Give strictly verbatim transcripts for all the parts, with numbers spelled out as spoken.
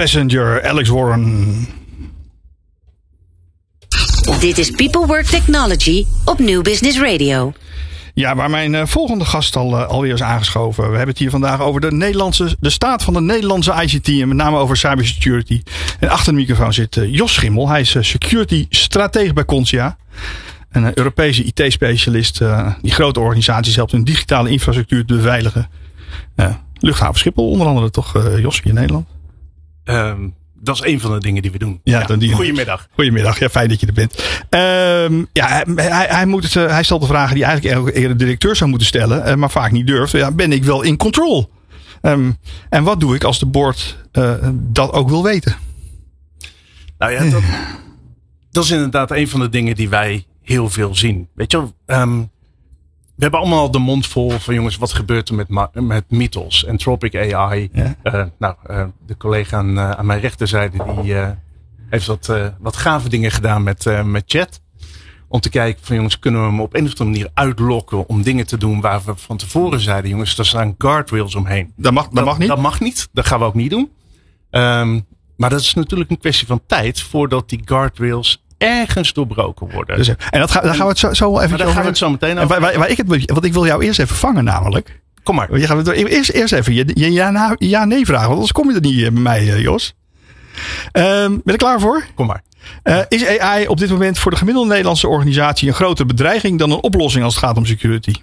Passenger, Alex Warren. Dit is People Work Technology op New Business Radio. Ja, waar mijn uh, volgende gast al, uh, alweer is aangeschoven. We hebben het hier vandaag over de, Nederlandse, de staat van de Nederlandse I C T. En met name over cybersecurity. En achter de microfoon zit uh, Jos Schimmel. Hij is uh, security stratege bij Consia. Een uh, Europese I T-specialist uh, die grote organisaties helpt hun digitale infrastructuur te beveiligen. Uh, Luchthaven Schiphol onder andere, toch uh, Jos, hier in Nederland? Um, dat is een van de dingen die we doen. Ja, ja. Die, Goedemiddag. Goedemiddag, ja, fijn dat je er bent. Um, ja, hij, hij, moet het, uh, hij stelt de vragen die eigenlijk eerder de directeur zou moeten stellen, uh, maar vaak niet durft. Ja, ben ik wel in control? Um, en wat doe ik als de board uh, dat ook wil weten? Nou ja, dat, dat is inderdaad een van de dingen die wij heel veel zien. Weet je wel, um, we hebben allemaal de mond vol van jongens, wat gebeurt er met, met Mythos, Anthropic A I. Ja. Uh, nou, uh, de collega aan, uh, aan mijn rechterzijde die uh, heeft wat, uh, wat gave dingen gedaan met, uh, met chat. Om te kijken van jongens, kunnen we hem op een of andere manier uitlokken om dingen te doen waar we van tevoren zeiden, jongens, er staan guardrails omheen. Dat mag, dat, dat mag niet? Dat mag niet, dat gaan we ook niet doen. Um, maar dat is natuurlijk een kwestie van tijd voordat die guardrails ergens doorbroken worden. Dus, en dat ga, daar gaan we het zo, zo even over. Daar gaan we het zo meteen over. Waar, waar, waar ik het, want ik wil jou eerst even vangen namelijk. Kom maar. Je gaat eerst, eerst even je, je ja, ja nee vragen, want anders kom je er niet bij mij, Jos. Um, ben je er klaar voor? Kom maar. Uh, is A I op dit moment voor de gemiddelde Nederlandse organisatie een grotere bedreiging dan een oplossing als het gaat om security?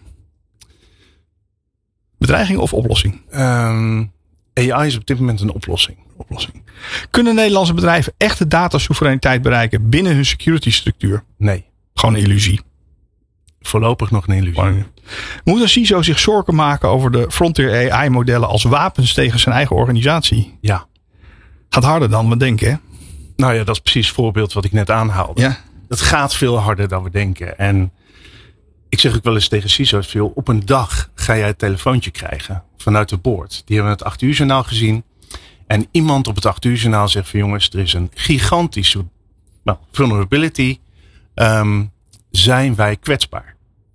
Bedreiging of oplossing? Um, A I is op dit moment een oplossing. oplossing. Kunnen Nederlandse bedrijven echte datasoevereiniteit bereiken binnen hun security structuur? Nee. Gewoon een illusie. Voorlopig nog een illusie. Maar, moet een C I S O zich zorgen maken over de frontier A I modellen als wapens tegen zijn eigen organisatie? Ja. Gaat harder dan we denken, hè? Nou ja, dat is precies het voorbeeld wat ik net aanhaalde. Ja. Dat gaat veel harder dan we denken. En ik zeg ook wel eens tegen C I S O's veel, op een dag ga jij het telefoontje krijgen vanuit de board. Die hebben het acht uur journaal gezien. En iemand op het acht uur journaal zegt van jongens, er is een gigantische nou, vulnerability. Um, zijn wij kwetsbaar?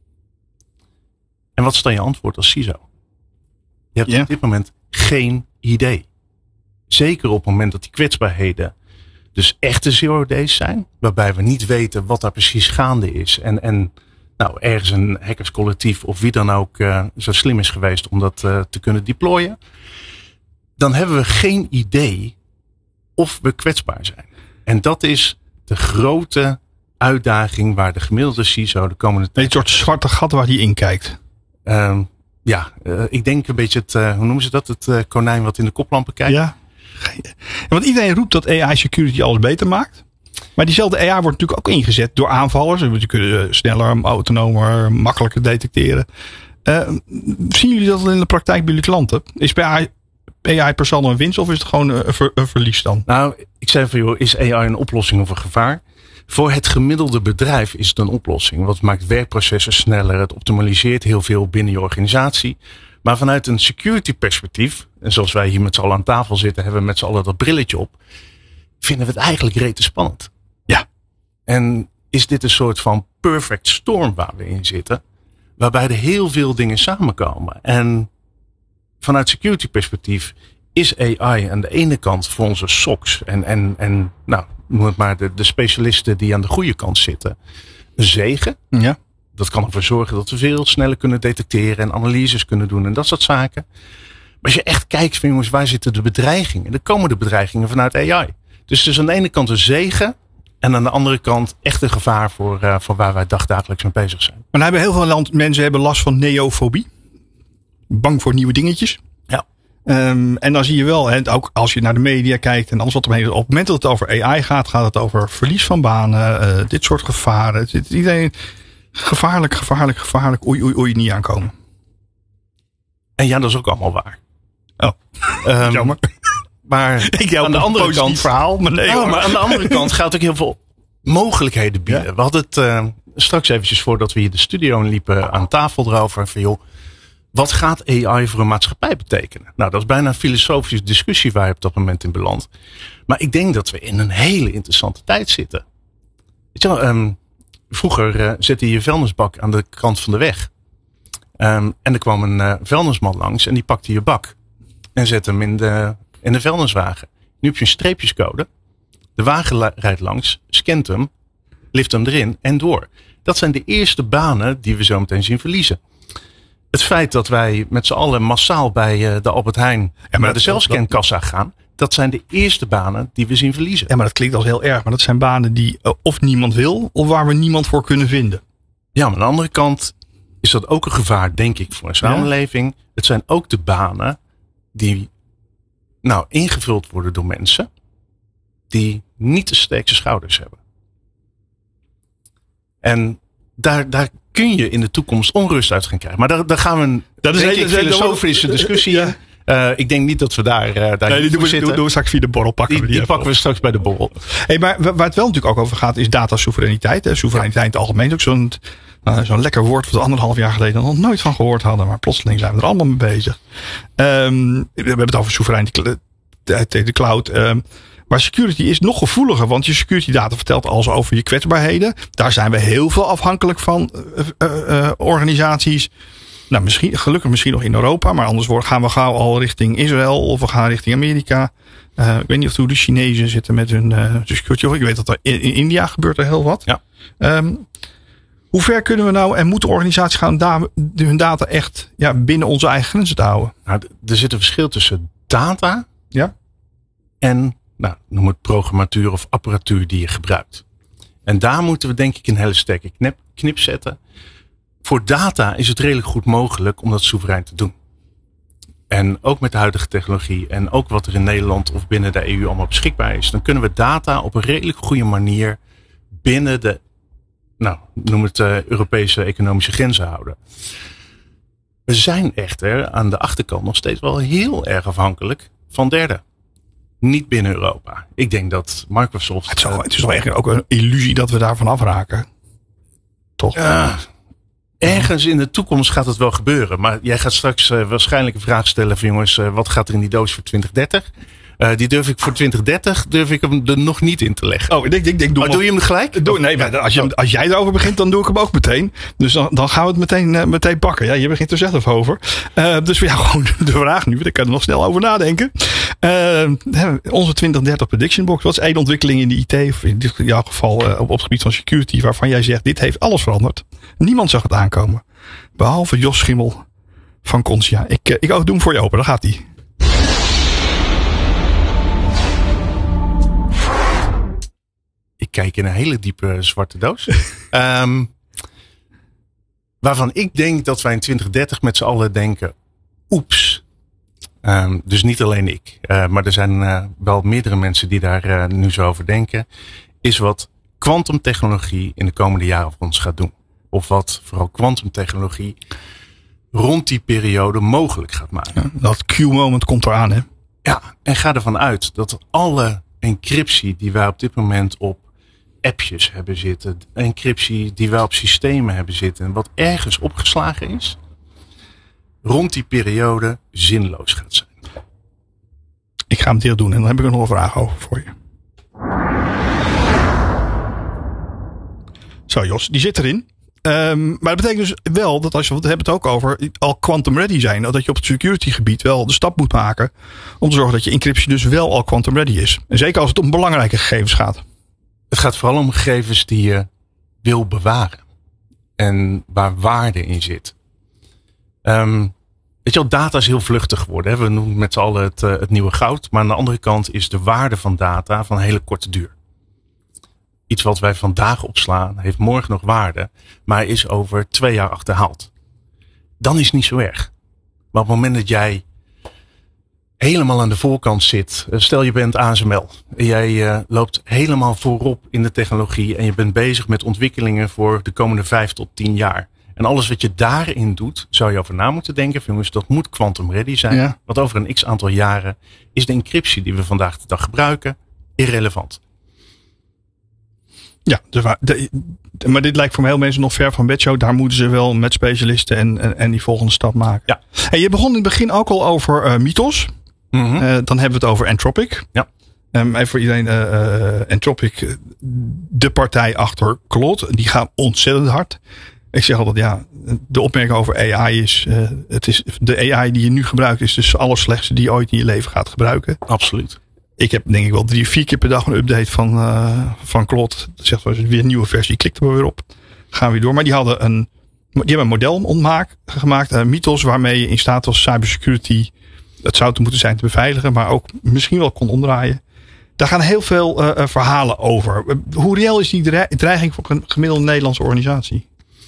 En wat is dan je antwoord als C I S O? Je hebt yeah. op dit moment geen idee. Zeker op het moment dat die kwetsbaarheden dus echte zero days zijn. Waarbij we niet weten wat daar precies gaande is. En, en nou, ergens een hackerscollectief of wie dan ook uh, zo slim is geweest om dat uh, te kunnen deployen. Dan hebben we geen idee of we kwetsbaar zijn. En dat is de grote uitdaging waar de gemiddelde C I S O de komende tijd... Een soort zwarte gat waar hij in kijkt. Um, ja, uh, ik denk een beetje het, uh, hoe noemen ze dat? Het uh, konijn wat in de koplampen kijkt. Ja. Want iedereen roept dat A I security alles beter maakt. Maar diezelfde A I wordt natuurlijk ook ingezet door aanvallers. Want je kunt sneller, autonomer, makkelijker detecteren. Uh, zien jullie dat in de praktijk bij jullie klanten? Is bij A I, A I per saldo een winst of is het gewoon een, ver, een verlies dan? Nou, ik zei van joh, is A I een oplossing of een gevaar? Voor het gemiddelde bedrijf is het een oplossing. Want het maakt werkprocessen sneller. Het optimaliseert heel veel binnen je organisatie. Maar vanuit een security perspectief, en zoals wij hier met z'n allen aan tafel zitten, hebben we met z'n allen dat brilletje op, vinden we het eigenlijk rete spannend. Ja. En is dit een soort van perfect storm waar we in zitten, waarbij er heel veel dingen samenkomen. En vanuit security perspectief is A I aan de ene kant voor onze S O C's en, en, en nou, noem het maar de, de specialisten die aan de goede kant zitten, een zegen. Ja. Dat kan ervoor zorgen dat we veel sneller kunnen detecteren en analyses kunnen doen en dat soort zaken. Maar als je echt kijkt van jongens, waar zitten de bedreigingen? Er komen de bedreigingen vanuit A I. Dus het is aan de ene kant een zegen en aan de andere kant echt een gevaar voor, uh, voor waar wij dagdagelijks mee bezig zijn. Maar dan hebben heel veel land, mensen hebben last van neofobie. Bang voor nieuwe dingetjes. Ja. Um, en dan zie je wel, hè, ook als je naar de media kijkt en alles wat omheen, op het moment dat het over A I gaat, gaat het over verlies van banen, uh, dit soort gevaren. Het, het, iedereen... Gevaarlijk, gevaarlijk, gevaarlijk. Oei, oei, oei, niet aankomen. En ja, dat is ook allemaal waar. Oh, um, jammer. Maar ik aan de andere kant, verhaal, maar nee. Nou, maar aan de andere kant gaat ook heel veel mogelijkheden bieden. Ja. We hadden het uh, straks eventjes voordat we hier de studio in liepen aan tafel erover van joh, wat gaat A I voor een maatschappij betekenen? Nou, dat is bijna een filosofische discussie waar je op dat moment in belandt. Maar ik denk dat we in een hele interessante tijd zitten. Weet je wel, um, Vroeger uh, zette je je vuilnisbak aan de kant van de weg. Um, en er kwam een uh, vuilnisman langs en die pakte je bak. En zette hem in de, in de vuilniswagen. Nu heb je een streepjescode. De wagen rijdt langs, scant hem, lift hem erin en door. Dat zijn de eerste banen die we zo meteen zien verliezen. Het feit dat wij met z'n allen massaal bij de Albert Heijn ja, naar de zelfscankassa gaan. Dat zijn de eerste banen die we zien verliezen. Ja, maar dat klinkt als heel erg. Maar dat zijn banen die uh, of niemand wil of waar we niemand voor kunnen vinden. Ja, maar aan de andere kant is dat ook een gevaar, denk ik, voor een samenleving. Ja. Het zijn ook de banen die nou ingevuld worden door mensen die niet de sterkste schouders hebben. En daar, daar kun je in de toekomst onrust uit gaan krijgen. Maar daar, daar gaan we een, dat is een hele filosofische discussie in. Ja. Uh, ik denk niet dat we daar, uh, daar nee, die doen we, doen, doen we straks via de borrel pakken. Die, we die, die pakken we straks bij de borrel. Hey, maar waar het wel natuurlijk ook over gaat is datasoevereiniteit. Hè. Soevereiniteit in het algemeen. Ook zo'n, nou, zo'n lekker woord wat we anderhalf jaar geleden nog nooit van gehoord hadden. Maar plotseling zijn we er allemaal mee bezig. Um, we hebben het over soevereiniteit, de cloud. Um, Maar security is nog gevoeliger, want je security data vertelt alles over je kwetsbaarheden. Daar zijn we heel veel afhankelijk van uh, uh, uh, organisaties. Nou, misschien, gelukkig misschien nog in Europa, maar anders gaan we gauw al richting Israël of we gaan richting Amerika. Uh, ik weet niet of hoe de Chinezen zitten met hun uh, security. Ik weet dat er in, in India gebeurt er heel wat. Ja. Um, hoe ver kunnen we nou en moeten organisaties gaan da- hun data echt ja, binnen onze eigen grenzen te houden? Nou, er zit een verschil tussen data ja. en nou, noem het programmatuur of apparatuur die je gebruikt. En daar moeten we denk ik een hele sterke knip, knip zetten. Voor data is het redelijk goed mogelijk om dat soeverein te doen. En ook met de huidige technologie en ook wat er in Nederland of binnen de E U allemaal beschikbaar is. Dan kunnen we data op een redelijk goede manier binnen de, nou, noem het uh, Europese economische grenzen houden. We zijn echter aan de achterkant nog steeds wel heel erg afhankelijk van derden. Niet binnen Europa. Ik denk dat Microsoft... Het is, wel, het is wel eigenlijk ook een illusie dat we daarvan afraken. Toch? Uh, ergens in de toekomst gaat het wel gebeuren. Maar jij gaat straks uh, waarschijnlijk een vraag stellen van jongens, uh, wat gaat er in die doos voor twintig dertig? Uh, die durf ik voor twintig dertig durf ik hem er nog niet in te leggen. Oh, ik denk, ik denk, doe, oh, doe je hem gelijk? Doe, nee, maar als, je, als jij erover begint, dan doe ik hem ook meteen. Dus dan, dan gaan we het meteen, uh, meteen pakken. Ja, je begint er zelf over. Uh, dus ja, gewoon de vraag nu. Want ik kan er nog snel over nadenken. Uh, onze twintig dertig prediction box. Wat is één ontwikkeling in de I T? Of in dit jouw geval uh, op, op het gebied van security. Waarvan jij zegt, dit heeft alles veranderd. Niemand zag het aankomen. Behalve Jos Schimmel van Consia. Ik, uh, ik ook doe hem voor je open. Daar gaat hij. Ik kijk in een hele diepe zwarte doos. um, waarvan ik denk dat wij in twintig dertig met z'n allen denken, oeps. Um, dus niet alleen ik. Uh, maar er zijn uh, wel meerdere mensen die daar uh, nu zo over denken. Is wat kwantumtechnologie in de komende jaren voor ons gaat doen. Of wat vooral kwantumtechnologie rond die periode mogelijk gaat maken. Ja, dat Q-moment komt eraan, hè? Ja, en ga ervan uit dat alle encryptie die wij op dit moment op appjes hebben zitten, encryptie die wij op systemen hebben zitten en wat ergens opgeslagen is, rond die periode zinloos gaat zijn. Ik ga hem deel doen en dan heb ik er nog een vraag over voor je. Zo Jos, die zit erin. Um, maar dat betekent dus wel dat als je, we hebben het ook over, al quantum ready zijn. Dat je op het security gebied wel de stap moet maken om te zorgen dat je encryptie dus wel al quantum ready is. En zeker als het om belangrijke gegevens gaat. Het gaat vooral om gegevens die je wil bewaren. En waar waarde in zit. Um, weet je wel, data is heel vluchtig geworden. Hè? We noemen met z'n allen het, uh, het nieuwe goud. Maar aan de andere kant is de waarde van data van een hele korte duur. Iets wat wij vandaag opslaan heeft morgen nog waarde. Maar is over twee jaar achterhaald. Dan is het niet zo erg. Maar op het moment dat jij helemaal aan de voorkant zit. Stel je bent A S M L. En jij uh, loopt helemaal voorop in de technologie. En je bent bezig met ontwikkelingen voor de komende vijf tot tien jaar. En alles wat je daarin doet, zou je over na moeten denken. Jongens, dat moet quantum ready zijn. Ja. Want over een x aantal jaren is de encryptie die we vandaag de dag gebruiken irrelevant. Ja, dus waar, de, de, maar dit lijkt voor heel mensen nog ver van bedshow. Daar moeten ze wel met specialisten en, en, en die volgende stap maken. Ja. En je begon in het begin ook al over uh, Mythos. Mm-hmm. Uh, dan hebben we het over Anthropic. Ja. Um, even voor iedereen, uh, uh, Anthropic, de partij achter Claude, die gaan ontzettend hard. Ik zeg altijd, ja, de opmerking over A I is, uh, het is, de A I die je nu gebruikt is dus de allerslechtste die je ooit in je leven gaat gebruiken. Absoluut. ik heb denk ik wel drie, vier keer per dag een update van, uh, van Claude. Dat zegt wel eens weer een nieuwe versie. Klik er maar weer op. Gaan we weer door. Maar die hadden een, die hebben een model ontmaak, gemaakt. Uh, Mythos, waarmee je in staat was cybersecurity. Het zou te moeten zijn te beveiligen. Maar ook misschien wel kon omdraaien. Daar gaan heel veel uh, verhalen over. Uh, hoe reëel is die dreiging voor een gemiddelde Nederlandse organisatie?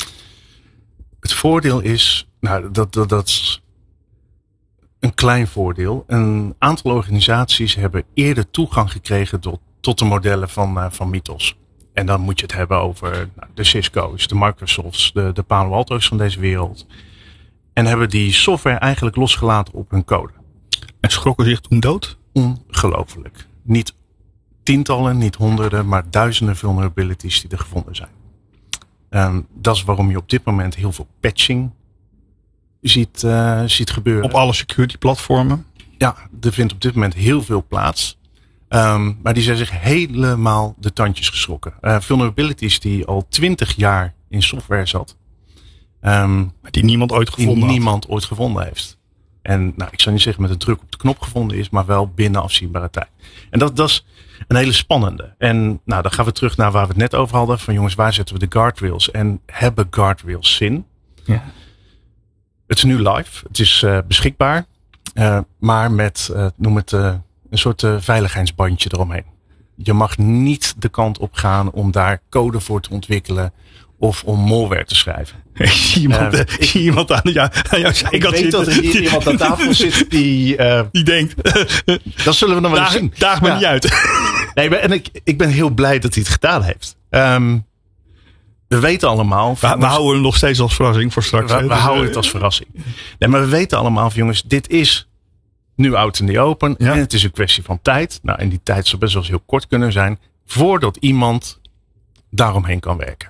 Het voordeel is, nou, dat, dat, dat is een klein voordeel. Een aantal organisaties hebben eerder toegang gekregen tot, tot de modellen van, uh, van Mythos. En dan moet je het hebben over nou, de Cisco's, de Microsofts, de, de Palo Alto's van deze wereld. En hebben die software eigenlijk losgelaten op hun code. En schrokken zich toen dood? Ongelooflijk. Niet tientallen, niet honderden, maar duizenden vulnerabilities die er gevonden zijn. Um, dat is waarom je op dit moment heel veel patching ziet, uh, ziet gebeuren. Op alle security platformen? Ja, er vindt op dit moment heel veel plaats. Um, maar die zijn zich helemaal de tandjes geschrokken. Uh, vulnerabilities die al twintig jaar in software zat. Um, die niemand ooit gevonden Die had. niemand ooit gevonden heeft. En nou, ik zou niet zeggen met een druk op de knop gevonden is, maar wel binnen afzienbare tijd. En dat, dat is een hele spannende. En nou, dan gaan we terug naar waar we het net over hadden. Van jongens, waar zetten we de guardrails? En hebben guardrails zin? Ja. Het is nu live. Het is uh, beschikbaar. Uh, maar met, uh, noem het, uh, een soort uh, veiligheidsbandje eromheen. Je mag niet de kant op gaan om daar code voor te ontwikkelen. Of om malware te schrijven. Ik zie iemand, uh, ik zie iemand aan, ja, aan jouw zijkant Ik weet zitten. dat er hier iemand aan tafel zit die... Uh, die denkt... dat zullen we nog wel eens zien. Daag me ja. niet uit. Nee, en ik, ik ben heel blij dat hij het gedaan heeft. Um, we weten allemaal... We, we houden hem nog steeds als verrassing voor straks. We, we dus, houden het als verrassing. Nee, maar we weten allemaal van jongens, dit is nu out in the open. Ja. En het is een kwestie van tijd. Nou, en die tijd zou best wel eens heel kort kunnen zijn. Voordat iemand daaromheen kan werken.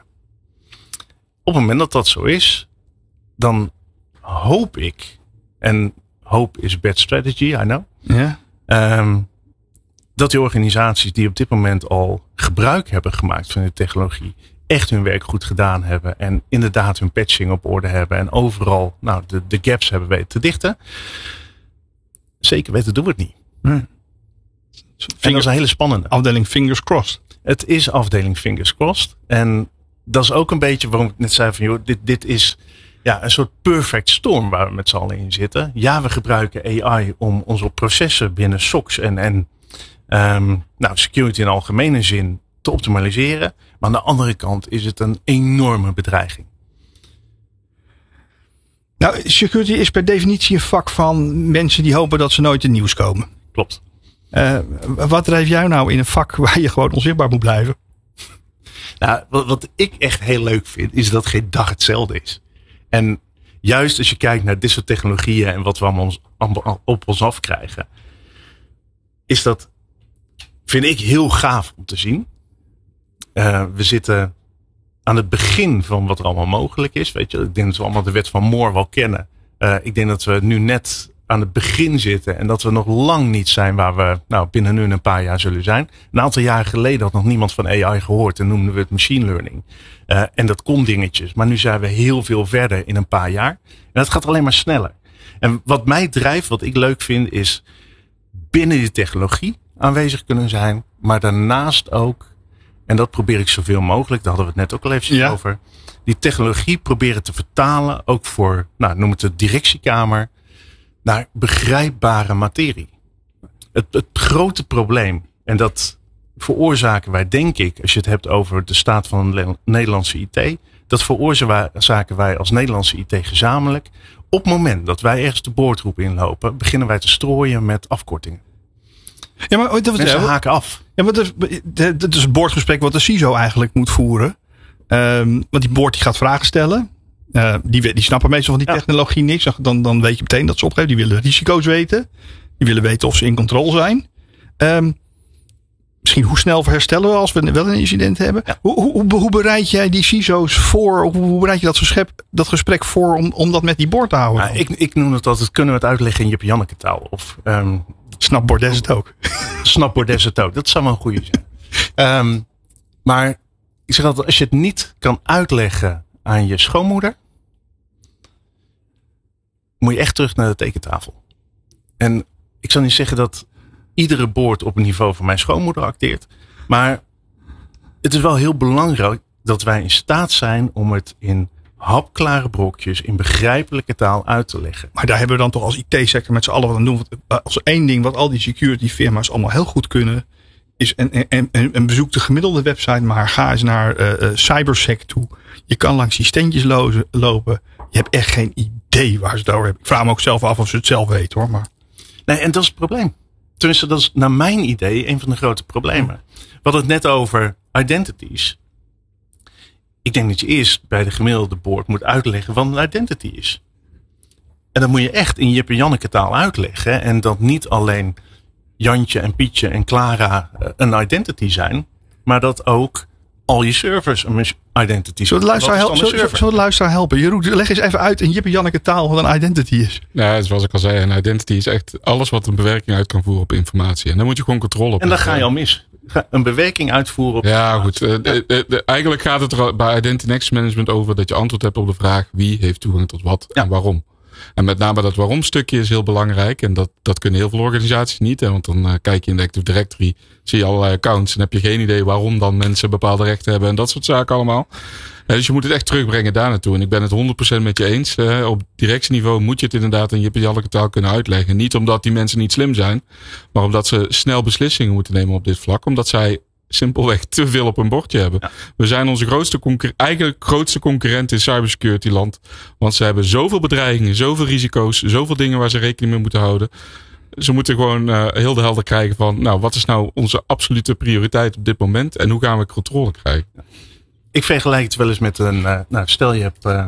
Op het moment dat dat zo is, dan hoop ik, en hoop is bad strategy, I know. Ja. Um, dat die organisaties die op dit moment al gebruik hebben gemaakt van de technologie, echt hun werk goed gedaan hebben. En inderdaad hun patching op orde hebben. En overal nou, de, de gaps hebben weten te dichten. Zeker weten doen we het niet. Nee. En dat is een hele spannende. Afdeling fingers crossed. Het is afdeling fingers crossed. En dat is ook een beetje waarom ik net zei van joh, dit, dit is ja, een soort perfect storm waar we met z'n allen in zitten. Ja, we gebruiken A I om onze processen binnen S O X en, en um, nou, security in algemene zin te optimaliseren. Maar aan de andere kant is het een enorme bedreiging. Nou, security is per definitie een vak van mensen die hopen dat ze nooit in het nieuws komen. Klopt. Uh, wat drijft jou nou in een vak waar je gewoon onzichtbaar moet blijven? Nou, wat, wat ik echt heel leuk vind, is dat geen dag hetzelfde is. En juist als je kijkt naar dit soort technologieën en wat we allemaal ons, op ons afkrijgen, is dat, vind ik, heel gaaf om te zien. Uh, we zitten aan het begin van wat er allemaal mogelijk is. Weet je, ik denk dat we allemaal de wet van Moore wel kennen. Uh, ik denk dat we nu net aan het begin zitten en dat we nog lang niet zijn waar we nou, binnen nu een paar jaar zullen zijn. Een aantal jaren geleden had nog niemand van A I gehoord en noemden we het machine learning. Uh, en dat kon dingetjes. Maar nu zijn we heel veel verder in een paar jaar. En dat gaat alleen maar sneller. En wat mij drijft, wat ik leuk vind, is binnen die technologie aanwezig kunnen zijn. Maar daarnaast ook, en dat probeer ik zoveel mogelijk, daar hadden we het net ook al even ja. over. Die technologie proberen te vertalen, ook voor, nou, noem het de directiekamer, naar begrijpbare materie. Het, het grote probleem, en dat veroorzaken wij, denk ik, als je het hebt over de staat van de Nederlandse I T, dat veroorzaken wij als Nederlandse I T gezamenlijk. Op het moment dat wij ergens de boordgroep inlopen, beginnen wij te strooien met afkortingen. Ja, maar dat Mensen ja, haken af. Ja, maar dat is, dat is het boordgesprek wat de C I S O eigenlijk moet voeren. Um, want die boord die gaat vragen stellen. Uh, die, die snappen meestal van die ja. technologie niks. Dan, dan weet je meteen dat ze opgeven. Die willen risico's weten. Die willen weten of ze in controle zijn. Um, misschien hoe snel herstellen we als we wel een incident hebben. Ja. Hoe, hoe, hoe bereid jij die C I S O's voor? Hoe, hoe bereid je dat gesprek, dat gesprek voor om, om dat met die boord te houden? Ja, ik, ik noem het altijd, kunnen we het uitleggen in Jip Janneke taal? Of um, snap Bordes het ook? Snap Bordes het ook. Dat zou wel een goede zijn. Um, maar ik zeg altijd, als je het niet kan uitleggen aan je schoonmoeder, moet je echt terug naar de tekentafel. En ik zal niet zeggen dat iedere boord op het niveau van mijn schoonmoeder acteert. Maar het is wel heel belangrijk dat wij in staat zijn om het in hapklare brokjes in begrijpelijke taal uit te leggen. Maar daar hebben we dan toch als I T-sector met z'n allen wat aan doen. Als één ding wat al die security firma's allemaal heel goed kunnen, is en, en, en, en bezoek de gemiddelde website, maar ga eens naar uh, uh, cybersec toe. Je kan langs die steentjes lozen, lopen. Je hebt echt geen idee waar ze het over hebben. Ik vraag me ook zelf af of ze het zelf weten hoor. Maar... Nee, en dat is het probleem. Tenminste, dat is naar mijn idee een van de grote problemen. We hadden het net over identities. Ik denk dat je eerst bij de gemiddelde boord moet uitleggen wat een identity is. En dat moet je echt in Jip en Janneke taal uitleggen. En dat niet alleen Jantje en Pietje en Clara een identity zijn. Maar dat ook al je servers een identity zijn. Zullen we de luisteraar, hel- zullen, zullen de luisteraar helpen? Jeroen, leg eens even uit in Jip en Janneke taal wat een identity is. Ja, zoals ik al zei, een identity is echt alles wat een bewerking uit kan voeren op informatie. En daar moet je gewoon controle op En dan hebben. ga je al mis. Een bewerking uitvoeren op Ja, goed. Uh, de, de, de, eigenlijk gaat het er bij Identity Access Management over dat je antwoord hebt op de vraag wie heeft toegang tot wat ja. en waarom. En met name dat waarom stukje is heel belangrijk. En dat, dat kunnen heel veel organisaties niet. Hè, want dan uh, kijk je in de Active Directory, zie je allerlei accounts en heb je geen idee waarom dan mensen bepaalde rechten hebben en dat soort zaken allemaal. Uh, dus je moet het echt terugbrengen daar naartoe. En ik ben het honderd procent met je eens. Uh, op directieniveau moet je het inderdaad in Jip en Janneke taal kunnen uitleggen. Niet omdat die mensen niet slim zijn, maar omdat ze snel beslissingen moeten nemen op dit vlak. Omdat zij simpelweg te veel op een bordje hebben. Ja. We zijn onze grootste concurrent, eigenlijk grootste concurrent in cybersecurity land. Want ze hebben zoveel bedreigingen, zoveel risico's, zoveel dingen waar ze rekening mee moeten houden. Ze moeten gewoon uh, heel de helder krijgen van, nou, wat is nou onze absolute prioriteit op dit moment en hoe gaan we controle krijgen? Ik vergelijk het wel eens met een, uh, nou, stel je hebt uh,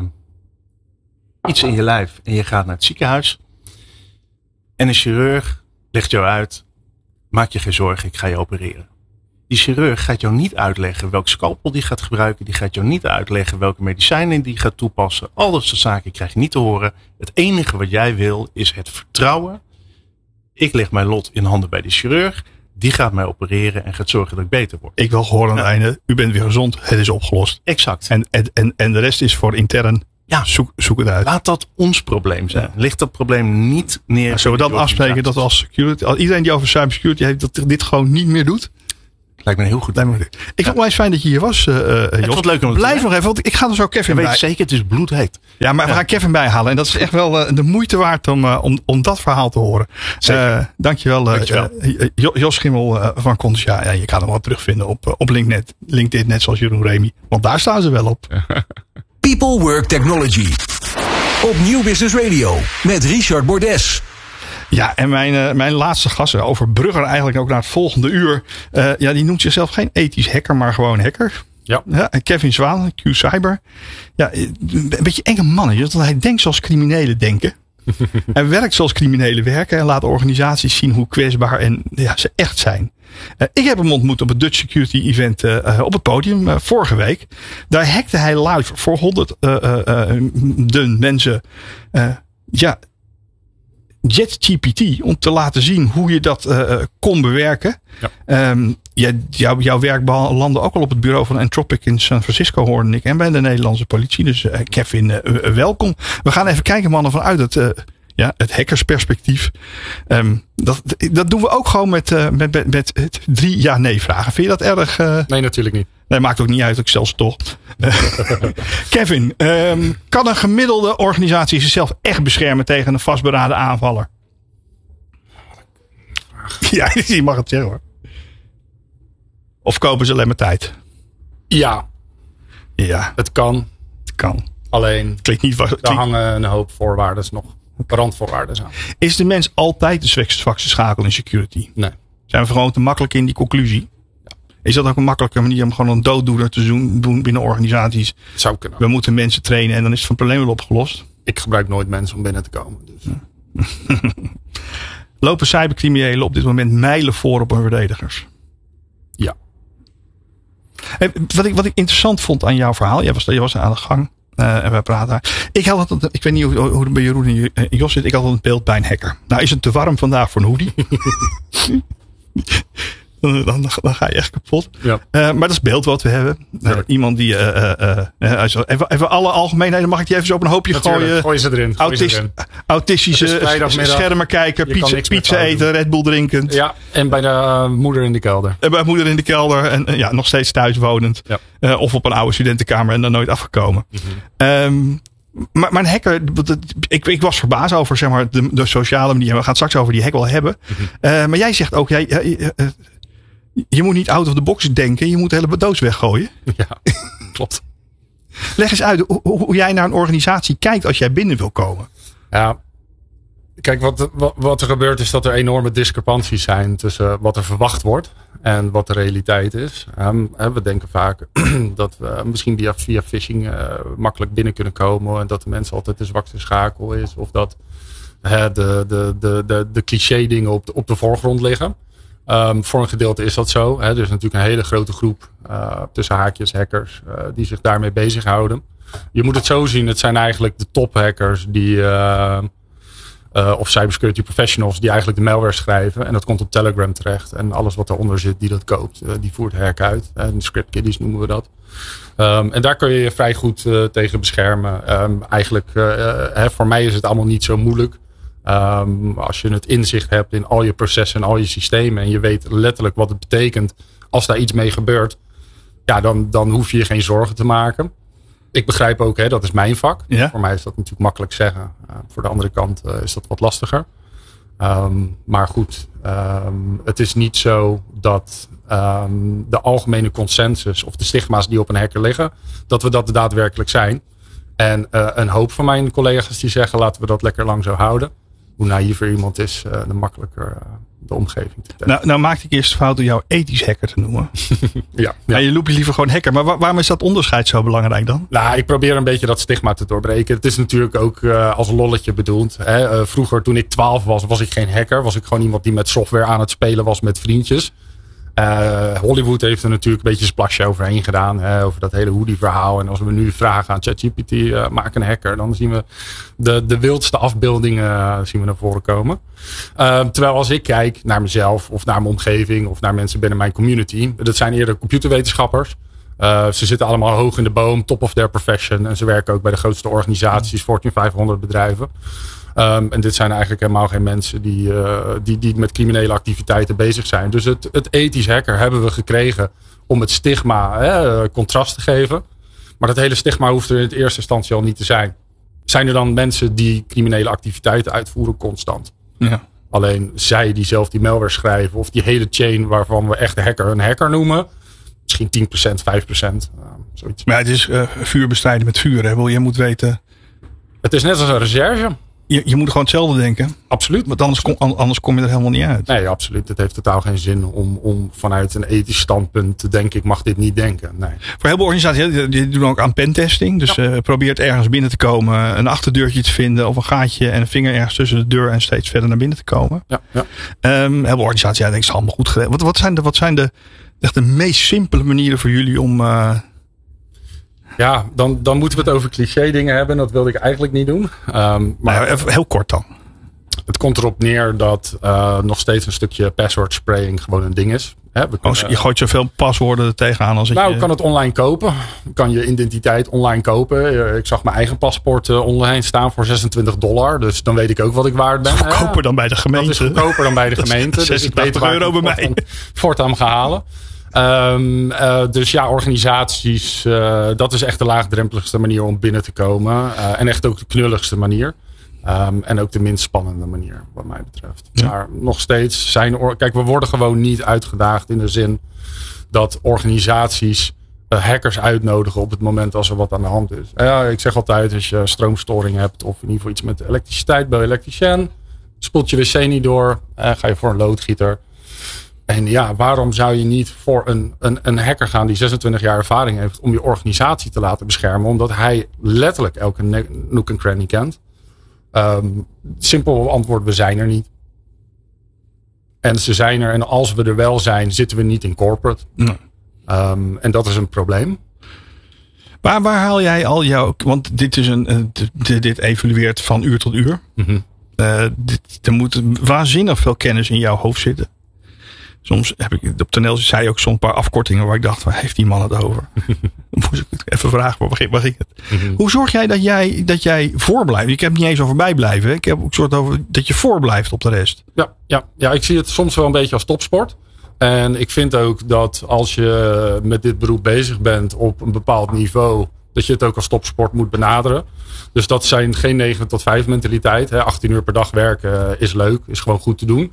iets in je lijf en je gaat naar het ziekenhuis en een chirurg legt jou uit, maak je geen zorgen, ik ga je opereren. Die chirurg gaat jou niet uitleggen welk scalpel die gaat gebruiken. Die gaat jou niet uitleggen welke medicijnen die gaat toepassen. Al dat soort zaken krijg je niet te horen. Het enige wat jij wil is het vertrouwen. Ik leg mijn lot in handen bij de chirurg. Die gaat mij opereren en gaat zorgen dat ik beter word. Ik wil horen aan het ja. einde. U bent weer gezond. Het is opgelost. Exact. En, en, en, en de rest is voor intern. Ja. Zoek, zoek het uit. Laat dat ons probleem zijn. Ja. Ligt dat probleem niet neer. Maar zullen we dan afspreken dat als security, als iedereen die over cybersecurity heeft, dat dit gewoon niet meer doet? Lijkt me heel goed. Lijkt me goed. Ik ja. vond het wel fijn dat je hier was, uh, Jos. Ik vond het leuk om Blijf nog even, want ik ga er zo Kevin bij. bij. Weet zeker, het is bloedheet. Ja, maar ja. we gaan Kevin bijhalen. En dat is echt wel uh, de moeite waard om, uh, om, om dat verhaal te horen. Uh, dankjewel, uh, dankjewel. Uh, Jos Schimmel uh, van Contia. Ja, je kan hem wel terugvinden op, uh, op LinkedIn, LinkedIn, net zoals Jeroen Remy. Want daar staan ze wel op. People Work Technology. Op Nieuw Business Radio. Met Richard Bordes. Ja, en mijn, uh, mijn laatste gast, over Brugger eigenlijk ook naar het volgende uur. Uh, ja, die noemt zichzelf geen ethisch hacker, maar gewoon hacker. Ja. ja en Kevin Zwaan, Q Cyber. Ja, een beetje enge mannen. Want hij denkt zoals criminelen denken. Hij werkt zoals criminelen werken en laat organisaties zien hoe kwetsbaar en ja, ze echt zijn. Uh, ik heb hem ontmoet op het Dutch Security Event uh, op het podium uh, vorige week. Daar hackte hij live voor honderd uh, uh, uh, mensen. Uh, ja. JetGPT, om te laten zien hoe je dat uh, kon bewerken. Ja. Um, ja, jou, jouw werk landde ook al op het bureau van Anthropic in San Francisco, hoorde ik. En bij de Nederlandse politie. Dus uh, Kevin, uh, uh, welkom. We gaan even kijken, mannen, vanuit het, uh, ja, het hackersperspectief. Um, dat, dat doen we ook gewoon met, uh, met, met, met drie ja-nee vragen. Vind je dat erg? Uh... Nee, natuurlijk niet. Nee, maakt ook niet uit. Ik zelfs toch. Kevin, um, kan een gemiddelde organisatie zichzelf echt beschermen tegen een vastberaden aanvaller? Ja, je mag het zeggen hoor. Of kopen ze alleen maar tijd? Ja. Ja. Het kan. Het kan. Alleen, klinkt niet wat, daar hangen een hoop voorwaarden nog. Randvoorwaarden aan. Is de mens altijd de zwakste schakel in security? Nee. Zijn we gewoon te makkelijk in die conclusie? Is dat ook een makkelijke manier om gewoon een dooddoener te doen binnen organisaties? Het zou kunnen. We moeten mensen trainen en dan is het van het probleem wel opgelost. Ik gebruik nooit mensen om binnen te komen. Dus. Ja. Lopen cybercriminelen op dit moment mijlen voor op hun verdedigers? Ja. Hey, wat, ik, wat ik interessant vond aan jouw verhaal. Jij was, jij was aan de gang. Uh, en wij praten. Ik had het, ik weet niet hoe, hoe het bij Jeroen en Jos zit. Ik had het beeld bij een hacker. Nou is het te warm vandaag voor een hoodie. Dan, dan, dan ga je echt kapot. Ja. Uh, maar dat is beeld wat we hebben. Uh, iemand die... Uh, uh, uh, even, even alle algemeenheden. Mag ik die even zo op een hoopje Natuurlijk, gooien? Gooi ze erin. Gooi Autist, ze erin. Autistische schermen kijken. Pizza, pizza eten. Red Bull drinkend. Ja, en bij de uh, moeder in de kelder. En bij moeder in de kelder. En uh, ja, nog steeds thuis wonend. Ja. Uh, of op een oude studentenkamer en dan nooit afgekomen. Mm-hmm. Um, Maar, maar een hacker, ik, ik was verbaasd over zeg maar, de, de sociale manier. We gaan het straks over die hack wel hebben. Mm-hmm. Uh, maar jij zegt ook, jij, uh, uh, je moet niet out of the box denken. Je moet de hele doos weggooien. Ja, klopt. Leg eens uit hoe, hoe jij naar een organisatie kijkt als jij binnen wil komen. Ja, kijk, wat, wat, wat er gebeurt is dat er enorme discrepanties zijn tussen wat er verwacht wordt en wat de realiteit is. Um, we denken vaak dat we misschien via, via phishing uh, makkelijk binnen kunnen komen en dat de mensen altijd de zwakste schakel is of dat uh, de, de, de, de, de cliché dingen op de, op de voorgrond liggen. Um, voor een gedeelte is dat zo. Hè. Er is natuurlijk een hele grote groep uh, tussen haakjes hackers uh, die zich daarmee bezighouden. Je moet het zo zien, het zijn eigenlijk de tophackers die... Uh, Uh, of cybersecurity professionals die eigenlijk de malware schrijven. En dat komt op Telegram terecht. En alles wat eronder zit die dat koopt, uh, die voert hack uit. En uh, script kiddies noemen we dat. Um, en daar kun je je vrij goed uh, tegen beschermen. Um, eigenlijk, uh, hè, voor mij is het allemaal niet zo moeilijk. Um, als je het inzicht hebt in al je processen en al je systemen. En je weet letterlijk wat het betekent als daar iets mee gebeurt. Ja, dan, dan hoef je je geen zorgen te maken. Ik begrijp ook, hè, dat is mijn vak. Ja. Voor mij is dat natuurlijk makkelijk zeggen. Uh, voor de andere kant uh, is dat wat lastiger. Um, maar goed, um, het is niet zo dat um, de algemene consensus of de stigma's die op een hacker liggen, dat we dat daadwerkelijk zijn. En uh, een hoop van mijn collega's die zeggen, laten we dat lekker lang zo houden. Hoe naïver iemand is, uh, de makkelijker uh, de omgeving te testen. Nou, nou maakte ik eerst de fout om jou ethisch hacker te noemen. ja, ja. Nou, je noemt je liever gewoon hacker. Maar waar, waarom is dat onderscheid zo belangrijk dan? Nou, ik probeer een beetje dat stigma te doorbreken. Het is natuurlijk ook uh, als een lolletje bedoeld. Hè. Uh, vroeger, toen ik twaalf was, was ik geen hacker. Was ik gewoon iemand die met software aan het spelen was met vriendjes. Uh, Hollywood heeft er natuurlijk een beetje een splasje overheen gedaan. Hè, over dat hele Hoodie verhaal. En als we nu vragen aan ChatGPT, uh, maak een hacker. Dan zien we de, de wildste afbeeldingen uh, zien we naar voren komen. Uh, terwijl als ik kijk naar mezelf of naar mijn omgeving of naar mensen binnen mijn community. Dat zijn eerder computerwetenschappers. Uh, ze zitten allemaal hoog in de boom, top of their profession. En ze werken ook bij de grootste organisaties, Fortune vijfhonderd bedrijven. Um, en dit zijn eigenlijk helemaal geen mensen die, uh, die, die met criminele activiteiten bezig zijn. Dus het, het ethisch hacker hebben we gekregen om het stigma hè, contrast te geven. Maar dat hele stigma hoeft er in het eerste instantie al niet te zijn. Zijn er dan mensen die criminele activiteiten uitvoeren constant? Ja. Alleen zij die zelf die malware schrijven of die hele chain waarvan we echt de hacker een hacker noemen. Misschien tien procent, vijf procent. Uh, zoiets. Maar het is uh, vuur bestrijden met vuur. Hè? Je moet weten... Het is net als een recherche. Je, je moet gewoon hetzelfde denken. Absoluut. Want anders kom, anders kom je er helemaal niet uit. Nee, absoluut. Het heeft totaal geen zin om, om vanuit een ethisch standpunt te denken, ik mag dit niet denken. Nee. Voor heel veel organisaties, die, die doen ook aan pentesting. Dus ja. uh, probeert ergens binnen te komen, een achterdeurtje te vinden of een gaatje en een vinger ergens tussen de deur en steeds verder naar binnen te komen. Ja, ja. Um, heel veel organisaties, ja, denk ik, is allemaal goed geregeld. Wat, wat zijn de, wat zijn de, echt de meest simpele manieren voor jullie om... Uh, Ja, dan, dan moeten we het over cliché dingen hebben. Dat wilde ik eigenlijk niet doen. Um, maar nou, even heel kort dan. Het komt erop neer dat uh, nog steeds een stukje password spraying gewoon een ding is. Hè, we kunnen, oh, je gooit zoveel paswoorden er tegenaan als nou, je... je kan het online kopen. Je kan je identiteit online kopen. Ik zag mijn eigen paspoort online staan voor zesentwintig dollar. Dus dan weet ik ook wat ik waard ben. Goedkoper ja, dan bij de gemeente. Dat is goedkoper dan bij de gemeente. Dus ik weet waar euro bij mij. Voortaan ga halen. Um, uh, dus ja, organisaties, uh, dat is echt de laagdrempeligste manier om binnen te komen. Uh, en echt ook de knulligste manier. Um, en ook de minst spannende manier, wat mij betreft. Ja. Maar nog steeds zijn... Kijk, we worden gewoon niet uitgedaagd in de zin dat organisaties uh, hackers uitnodigen op het moment als er wat aan de hand is. Uh, ik zeg altijd, als je stroomstoring hebt of in ieder geval iets met elektriciteit, bij elektricien, spoelt je wc niet door, uh, ga je voor een loodgieter. En ja, waarom zou je niet voor een, een, een hacker gaan die zesentwintig jaar ervaring heeft om je organisatie te laten beschermen? Omdat hij letterlijk elke nook en cranny kent. Um, simpel antwoord, we zijn er niet. En ze zijn er en als we er wel zijn, zitten we niet in corporate. Nee. Um, en dat is een probleem. Waar, waar haal jij al jouw... Want dit, is een, dit, dit evolueert van uur tot uur. Mm-hmm. Uh, dit, er moet waanzinnig veel kennis in jouw hoofd zitten. Soms heb ik op toneel zei je ook zo'n paar afkortingen waar ik dacht, waar heeft die man het over? Dan moest ik het even vragen, waar ging, waar ging het? Mm-hmm. Hoe zorg jij dat jij, dat jij voorblijft? Ik heb het niet eens over bijblijven. Ik heb ook soort over dat je voorblijft op de rest. Ja, ja, ja, ik zie het soms wel een beetje als topsport. En ik vind ook dat als je met dit beroep bezig bent op een bepaald niveau, dat je het ook als topsport moet benaderen. Dus dat zijn geen negen tot vijf mentaliteit. Hè. achttien uur per dag werken is leuk, is gewoon goed te doen.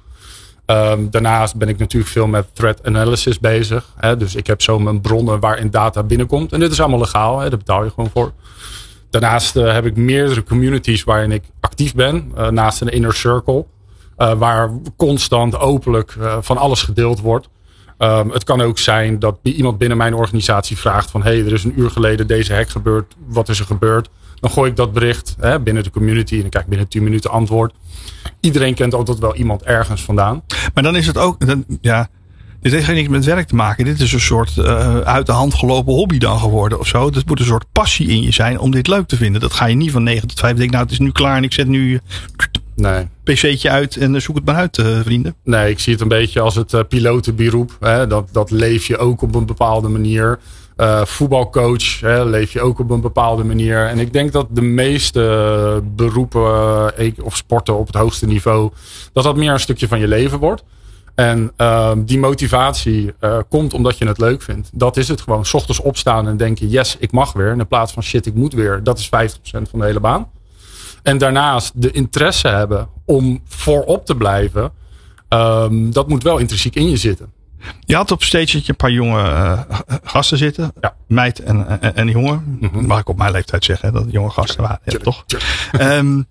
Um, daarnaast ben ik natuurlijk veel met threat analysis bezig. Hè. Dus ik heb zo mijn bronnen waarin data binnenkomt. En dit is allemaal legaal, hè. Daar betaal je gewoon voor. Daarnaast uh, heb ik meerdere communities waarin ik actief ben. Uh, naast een inner circle. Uh, waar constant openlijk uh, van alles gedeeld wordt. Um, het kan ook zijn dat iemand binnen mijn organisatie vraagt van, hey, er is een uur geleden deze hack gebeurd. Wat is er gebeurd? Dan gooi ik dat bericht hè, binnen de community en dan krijg ik binnen tien minuten antwoord. Iedereen kent altijd wel iemand ergens vandaan. Maar dan is het ook, dan, ja, dit heeft geen niks met werk te maken. Dit is een soort uh, uit de hand gelopen hobby dan geworden of zo. Het moet een soort passie in je zijn om dit leuk te vinden. Dat ga je niet van negen tot vijf denken, nou het is nu klaar en ik zet nu nee. pc'tje uit en zoek het maar uit, uh, vrienden. Nee, ik zie het een beetje als het uh, pilotenberoep. Hè. Dat, dat leef je ook op een bepaalde manier. Uh, voetbalcoach hè, leef je ook op een bepaalde manier. En ik denk dat de meeste beroepen uh, of sporten op het hoogste niveau, dat dat meer een stukje van je leven wordt. En uh, die motivatie uh, komt omdat je het leuk vindt. Dat is het gewoon. 's Ochtends opstaan en denken, yes, ik mag weer. In plaats van shit, ik moet weer. Dat is vijftig procent van de hele baan. En daarnaast de interesse hebben om voorop te blijven. Um, dat moet wel intrinsiek in je zitten. Je had op stage een paar jonge uh, gasten zitten. Ja. Meid en, en, en jongen. Mm-hmm. Mag ik op mijn leeftijd zeggen dat jonge gasten waren. Ja, toch? Um,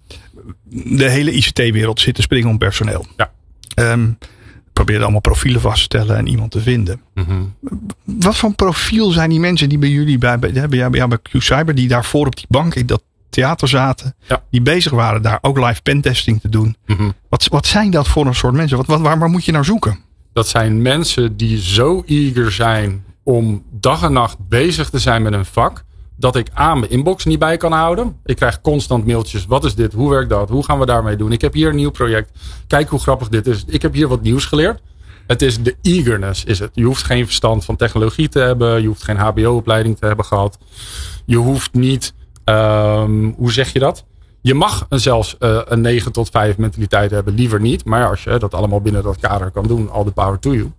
de hele I C T-wereld zit te springen om personeel. Ja. Um, probeer allemaal profielen vast te stellen en iemand te vinden. Mm-hmm. Wat voor profiel zijn die mensen die bij jullie, bij, bij, bij, bij, bij Q-Cyber, die daarvoor op die bank in dat theater zaten, ja. die bezig waren daar ook live pentesting te doen. Mm-hmm. Wat, wat zijn dat voor een soort mensen? Wat, wat, waar, waar moet je naar zoeken? Dat zijn mensen die zo eager zijn om dag en nacht bezig te zijn met een vak, dat ik aan mijn inbox niet bij kan houden. Ik krijg constant mailtjes. Wat is dit? Hoe werkt dat? Hoe gaan we daarmee doen? Ik heb hier een nieuw project. Kijk hoe grappig dit is. Ik heb hier wat nieuws geleerd. Het is de eagerness is het. Je hoeft geen verstand van technologie te hebben. Je hoeft geen H B O-opleiding te hebben gehad. Je hoeft niet, um, hoe zeg je dat? Je mag een zelfs uh, een negen tot vijf mentaliteit hebben. Liever niet. Maar als je dat allemaal binnen dat kader kan doen, all the power to you.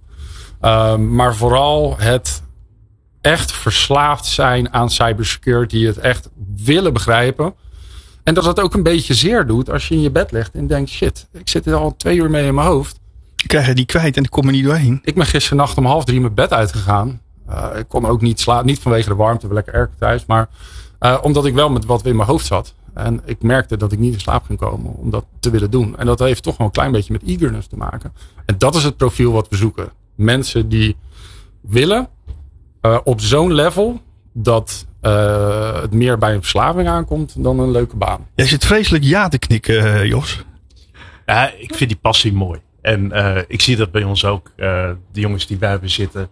Um, maar vooral het echt verslaafd zijn aan cybersecurity. Het echt willen begrijpen. En dat het ook een beetje zeer doet als je in je bed ligt en denkt, shit, ik zit er al twee uur mee in mijn hoofd. Ik krijg je die kwijt en ik kom er niet doorheen. Ik ben gisternacht om half drie mijn bed uitgegaan. Uh, ik kon ook niet slapen. Niet vanwege de warmte, lekker erg thuis. Maar uh, omdat ik wel met wat in mijn hoofd zat. En ik merkte dat ik niet in slaap ging komen om dat te willen doen. En dat heeft toch wel een klein beetje met eagerness te maken. En dat is het profiel wat we zoeken. Mensen die willen uh, op zo'n level dat uh, het meer bij een verslaving aankomt dan een leuke baan. Jij zit vreselijk ja te knikken, uh, Jos. Ja, ik vind die passie mooi. En uh, ik zie dat bij ons ook. Uh, de jongens die bij hebben zitten,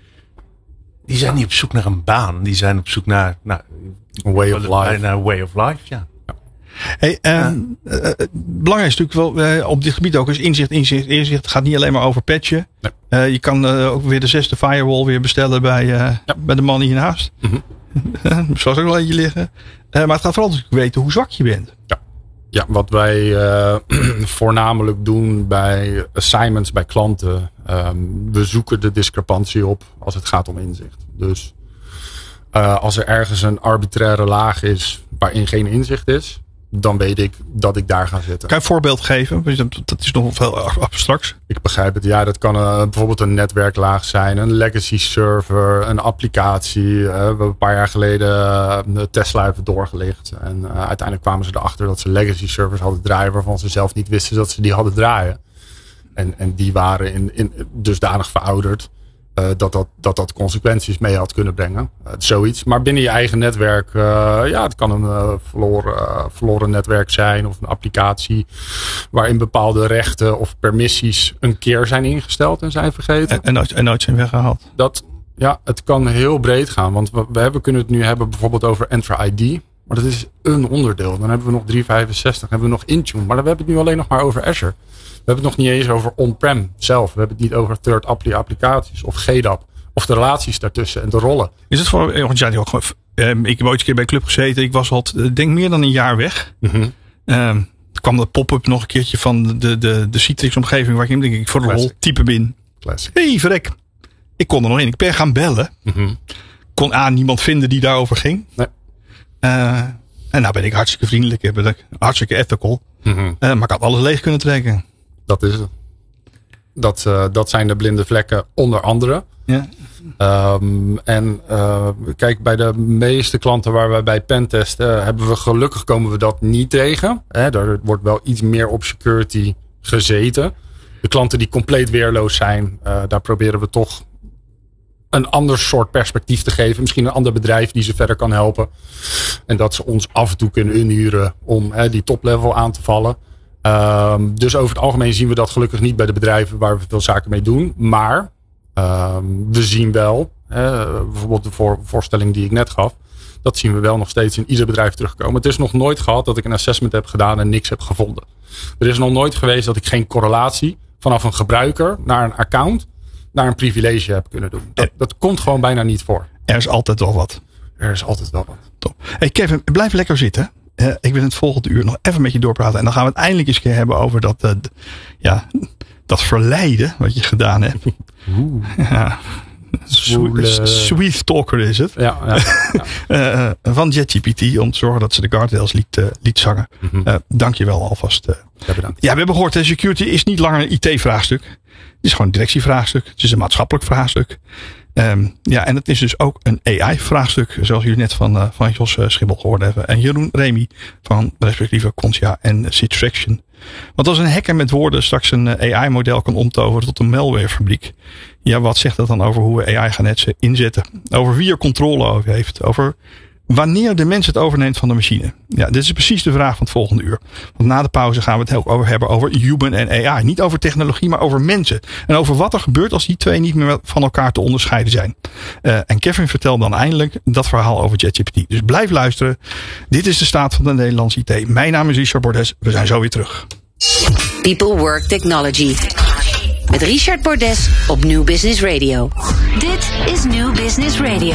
die zijn niet op zoek naar een baan. Die zijn op zoek naar, naar a way of life. Naar a way of life, ja. ja. Hey, um, ja. uh, uh, belangrijk is natuurlijk wel uh, op dit gebied ook is inzicht, inzicht, inzicht. Het gaat niet alleen maar over patchen. Nee. Uh, je kan uh, ook weer de zesde firewall weer bestellen bij, uh, ja. bij de man hiernaast. Mm-hmm. Zoals ook wel eentje liggen. Uh, maar het gaat vooral natuurlijk weten hoe zwak je bent. Ja. Ja, wat wij uh, voornamelijk doen bij assignments bij klanten. Um, we zoeken de discrepantie op als het gaat om inzicht. Dus uh, als er ergens een arbitraire laag is waarin geen inzicht is, dan weet ik dat ik daar ga zitten. Kan je een voorbeeld geven? Dat is nog veel abstracts. Ik begrijp het. Ja, dat kan uh, bijvoorbeeld een netwerklaag zijn, een legacy server, een applicatie. Uh, we hebben een paar jaar geleden uh, de Tesla even doorgelicht. En uh, uiteindelijk kwamen ze erachter dat ze legacy servers hadden draaien waarvan ze zelf niet wisten dat ze die hadden draaien. En, en die waren in, in dusdanig verouderd. Uh, dat, dat, dat dat consequenties mee had kunnen brengen. Uh, zoiets. Maar binnen je eigen netwerk. Uh, ja, het kan een uh, verloren, uh, verloren netwerk zijn. Of een applicatie. Waarin bepaalde rechten of permissies een keer zijn ingesteld en zijn vergeten. En, en, nooit, en nooit zijn weggehaald. Dat, ja, het kan heel breed gaan. Want we, we hebben, kunnen het nu hebben bijvoorbeeld over Entra I D. Maar dat is een onderdeel. Dan hebben we nog driehonderdvijfenzestig. Dan hebben we nog Intune. Maar dan hebben we het nu alleen nog maar over Azure. We hebben het nog niet eens over on-prem zelf. We hebben het niet over third-party applicaties of G D A P. Of de relaties daartussen en de rollen. Is het voor... Want ja, ook, um, ik heb ooit een keer bij Club gezeten. Ik was al, denk meer dan een jaar weg. Mm-hmm. Um, kwam de pop-up nog een keertje van de, de, de Citrix-omgeving. Waar ik in denk ik voor de rol type bin. Classic. Hé, hey, verrek. Ik kon er nog in. Ik ben gaan bellen. Mm-hmm. Kon aan niemand vinden die daarover ging. Nee. Uh, en nou ben ik hartstikke vriendelijk. Ik ben hartstikke ethical. Mm-hmm. Uh, maar ik had alles leeg kunnen trekken. Dat is het. Dat, uh, dat zijn de blinde vlekken onder andere. Ja. Um, en uh, kijk, bij de meeste klanten waar wij bij pentesten uh, hebben we gelukkig komen we dat niet tegen. Hè, daar wordt wel iets meer op security gezeten. De klanten die compleet weerloos zijn, uh, daar proberen we toch een ander soort perspectief te geven. Misschien een ander bedrijf die ze verder kan helpen. En dat ze ons af en toe kunnen inhuren om hè, die toplevel aan te vallen. Um, dus over het algemeen zien we dat gelukkig niet bij de bedrijven waar we veel zaken mee doen. Maar um, we zien wel, hè, bijvoorbeeld de voor, voorstelling die ik net gaf. Dat zien we wel nog steeds in ieder bedrijf terugkomen. Het is nog nooit gehad dat ik een assessment heb gedaan en niks heb gevonden. Er is nog nooit geweest dat ik geen correlatie vanaf een gebruiker naar een account naar een privilege heb kunnen doen. Dat, dat komt gewoon bijna niet voor. Er is altijd wel wat. Er is altijd wel wat. Top. Hey Kevin, blijf lekker zitten. Uh, ik wil het volgende uur nog even met je doorpraten. En dan gaan we het eindelijk eens keer hebben over dat, uh, d- ja, dat verleiden wat je gedaan hebt. Oeh. Ja. Sweet, sweet talker is het. Ja, ja, ja. uh, van JetGPT om te zorgen dat ze de guardrails liet, uh, liet zangen. Mm-hmm. Uh, Dank je wel alvast. Uh. Ja, bedankt. Ja, we hebben gehoord, security is niet langer een I T-vraagstuk. Het is gewoon een directievraagstuk. Het is een maatschappelijk vraagstuk. Um, ja, en het is dus ook een A I-vraagstuk. Zoals jullie net van, uh, van Jos uh, Schimmel gehoord hebben. En Jeroen Remy van respectieve Contia en Citraction. Want als een hacker met woorden straks een uh, A I-model kan omtoveren tot een malwarefabriek. Ja, wat zegt dat dan over hoe we A I gaan netsen inzetten? Over wie er controle over heeft. Over wanneer de mens het overneemt van de machine. Ja, dit is precies de vraag van het volgende uur. Want na de pauze gaan we het ook over hebben over human en A I. Niet over technologie, maar over mensen. En over wat er gebeurt als die twee niet meer van elkaar te onderscheiden zijn. Uh, en Kevin vertelt dan eindelijk dat verhaal over JetGPT. Dus blijf luisteren. Dit is de staat van de Nederlandse I T. Mijn naam is Richard Bordes. We zijn zo weer terug. People Work Technology. Met Richard Bordes op New Business Radio. Dit is New Business Radio.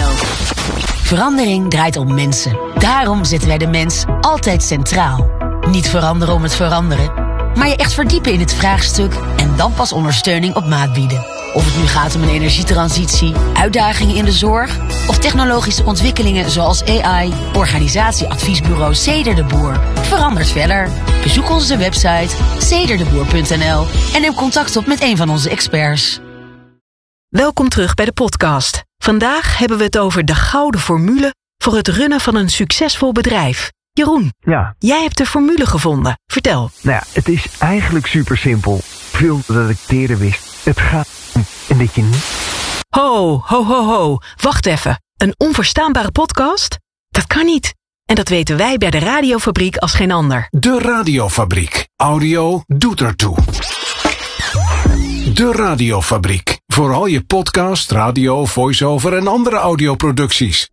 Verandering draait om mensen. Daarom zetten wij de mens altijd centraal. Niet veranderen om het veranderen, maar je echt verdiepen in het vraagstuk en dan pas ondersteuning op maat bieden. Of het nu gaat om een energietransitie, uitdagingen in de zorg of technologische ontwikkelingen zoals A I, organisatieadviesbureau Ceder de Boer. Verandert verder. Bezoek onze website cederdeboer punt n l en neem contact op met een van onze experts. Welkom terug bij de podcast. Vandaag hebben we het over de gouden formule voor het runnen van een succesvol bedrijf. Jeroen, ja. Jij hebt de formule gevonden. Vertel. Nou ja, het is eigenlijk super simpel. Veel dat ik eerder wist. Het gaat om en dat je niet... Ho, ho, ho, ho. Wacht even. Een onverstaanbare podcast? Dat kan niet. En dat weten wij bij de Radiofabriek als geen ander. De Radiofabriek. Audio doet ertoe. De Radiofabriek. Voor al je podcast, radio, voice-over en andere audioproducties.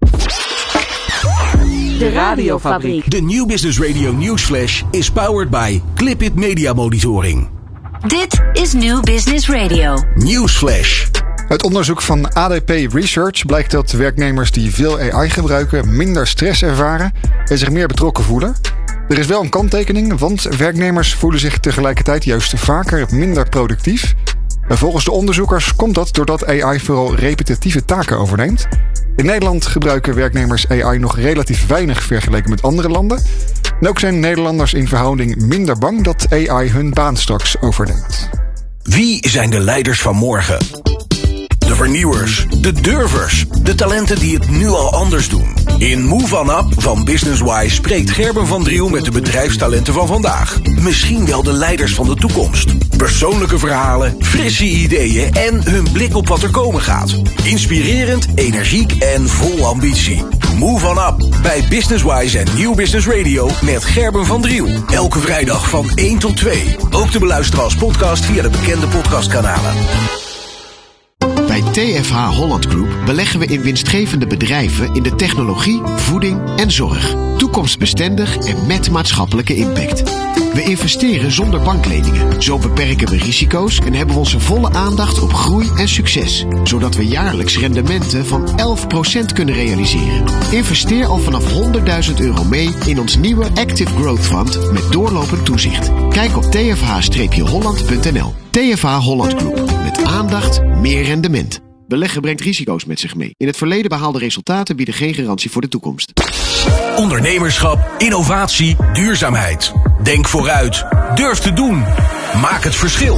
De Radiofabriek. De New Business Radio Newsflash is powered by Clipit Media Monitoring. Dit is New Business Radio. Newsflash. Uit onderzoek van A D P Research blijkt dat werknemers die veel A I gebruiken minder stress ervaren en zich meer betrokken voelen. Er is wel een kanttekening, want werknemers voelen zich tegelijkertijd juist vaker minder productief. En volgens de onderzoekers komt dat doordat A I vooral repetitieve taken overneemt. In Nederland gebruiken werknemers A I nog relatief weinig vergeleken met andere landen. En ook zijn Nederlanders in verhouding minder bang dat A I hun baan straks overneemt. Wie zijn de leiders van morgen? De vernieuwers, de durvers, de talenten die het nu al anders doen. In Move On Up van Businesswise spreekt Gerben van Driel met de bedrijfstalenten van vandaag. Misschien wel de leiders van de toekomst. Persoonlijke verhalen, frisse ideeën en hun blik op wat er komen gaat. Inspirerend, energiek en vol ambitie. Move On Up bij Businesswise en New Business Radio met Gerben van Driel. Elke vrijdag van één tot twee. Ook te beluisteren als podcast via de bekende podcastkanalen. Bij T F H Holland Group beleggen we in winstgevende bedrijven in de technologie, voeding en zorg. Toekomstbestendig en met maatschappelijke impact. We investeren zonder bankleningen. Zo beperken we risico's en hebben we onze volle aandacht op groei en succes. Zodat we jaarlijks rendementen van elf procent kunnen realiseren. Investeer al vanaf honderdduizend euro mee in ons nieuwe Active Growth Fund met doorlopend toezicht. Kijk op t f h holland punt n l. T F H Holland Group. Met aandacht, meer rendement. Beleggen brengt risico's met zich mee. In het verleden behaalde resultaten bieden geen garantie voor de toekomst. Ondernemerschap, innovatie, duurzaamheid. Denk vooruit. Durf te doen. Maak het verschil.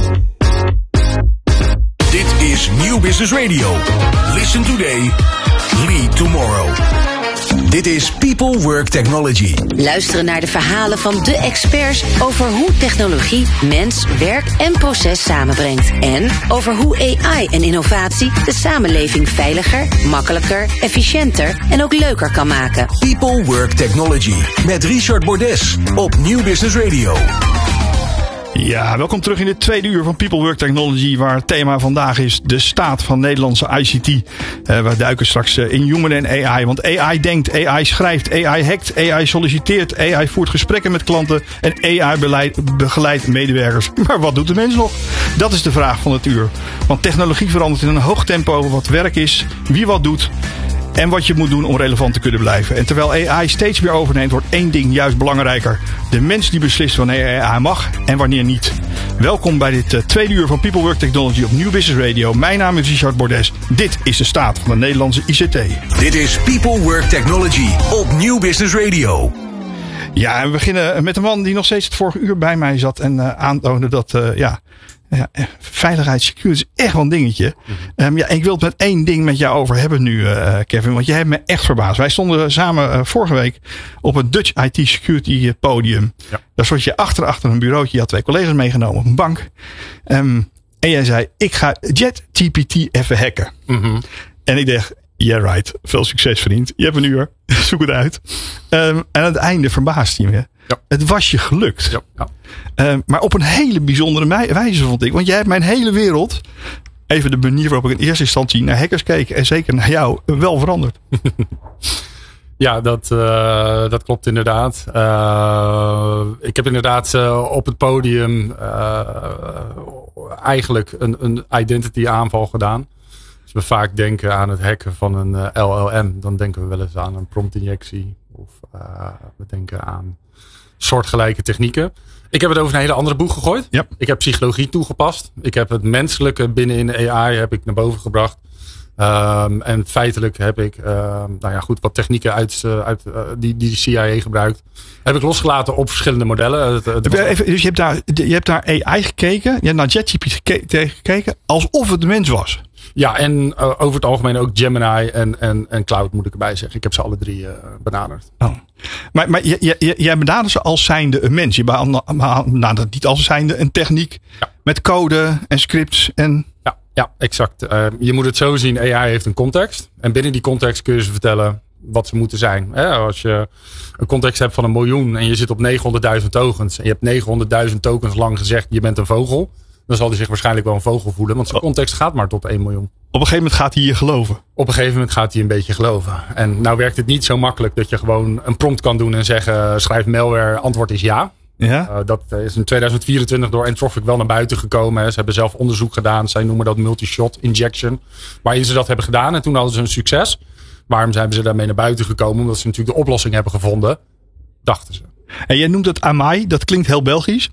Dit is Nieuw Business Radio. Listen today. Lead tomorrow. Dit is People Work Technology. Luisteren naar de verhalen van de experts over hoe technologie mens, werk en proces samenbrengt. En over hoe A I en innovatie de samenleving veiliger, makkelijker, efficiënter en ook leuker kan maken. People Work Technology met Richard Bordes op Nieuw Business Radio. Ja, welkom terug in het tweede uur van People Work Technology, waar het thema vandaag is de staat van Nederlandse I C T. Uh, we duiken straks uh, in human en A I, want A I denkt, A I schrijft, A I hackt, A I solliciteert, A I voert gesprekken met klanten en A I beleid, begeleidt medewerkers. Maar wat doet de mens nog? Dat is de vraag van het uur. Want technologie verandert in een hoog tempo wat werk is, wie wat doet en wat je moet doen om relevant te kunnen blijven. En terwijl A I steeds meer overneemt, wordt één ding juist belangrijker. De mens die beslist wanneer A I mag en wanneer niet. Welkom bij dit uh, tweede uur van People Work Technology op Nieuw Business Radio. Mijn naam is Richard Bordes. Dit is de staat van de Nederlandse I C T. Dit is People Work Technology op Nieuw Business Radio. Ja, en we beginnen met een man die nog steeds het vorige uur bij mij zat en uh, aantoonde dat uh, ja, ja, veiligheid, security is echt wel een dingetje. Mm-hmm. Um, ja, ik wil het met één ding met jou over hebben nu, uh, Kevin, want jij hebt me echt verbaasd. Wij stonden samen uh, vorige week op het Dutch I T Security podium. Ja. Daar stond je achter, achter een bureautje. Je had twee collega's meegenomen op een bank. Um, en jij zei, ik ga ChatGPT even hacken. Mm-hmm. En ik dacht, yeah right, veel succes vriend. Je hebt een uur, zoek het uit. Um, en aan het einde verbaasde je me. Ja. Het was je gelukt. Ja, ja. Uh, maar op een hele bijzondere wijze vond ik. Want jij hebt mijn hele wereld, even de manier waarop ik in eerste instantie naar hackers keek en zeker naar jou, wel veranderd. Ja, dat, uh, dat klopt inderdaad. Uh, ik heb inderdaad uh, op het podium uh, eigenlijk een, een identity aanval gedaan. Als we vaak denken aan het hacken van een uh, L L M, dan denken we wel eens aan een promptinjectie. Of uh, we denken aan soortgelijke technieken. Ik heb het over een hele andere boeg gegooid. Yep. Ik heb psychologie toegepast. Ik heb het menselijke binnen in de A I heb ik naar boven gebracht. Um, en feitelijk heb ik uh, nou ja, goed, wat technieken uit, uh, uit uh, die, die de C I A gebruikt. Heb ik losgelaten op verschillende modellen. Het, het was... Even, dus je hebt, daar, je hebt naar A I gekeken. Je hebt naar ChatGPT gekeken. Alsof het de mens was. Ja, en uh, over het algemeen ook Gemini en, en, en Cloud moet ik erbij zeggen. Ik heb ze alle drie uh, benaderd. Oh. Maar, maar jij benadert ze als zijnde een mens. Je benadert niet als zijnde een techniek. Ja. Met code en scripts. En... Ja, ja, exact. Uh, je moet het zo zien. A I heeft een context. En binnen die context kun je ze vertellen wat ze moeten zijn. Hè? Als je een context hebt van een miljoen en je zit op negenhonderdduizend tokens. En je hebt negenhonderdduizend tokens lang gezegd je bent een vogel. Dan zal hij zich waarschijnlijk wel een vogel voelen. Want zijn context gaat maar tot één miljoen. Op een gegeven moment gaat hij je geloven. Op een gegeven moment gaat hij een beetje geloven. En nou werkt het niet zo makkelijk dat je gewoon een prompt kan doen en zeggen schrijf malware, antwoord is ja. Ja? Uh, dat is in tweeduizend vierentwintig door Anthropic wel naar buiten gekomen. Ze hebben zelf onderzoek gedaan. Zij noemen dat multi-shot injection. Waarin ze dat hebben gedaan. En toen hadden ze een succes. Waarom zijn ze daarmee naar buiten gekomen? Omdat ze natuurlijk de oplossing hebben gevonden. Dachten ze. En jij noemt het Amai. Dat klinkt heel Belgisch.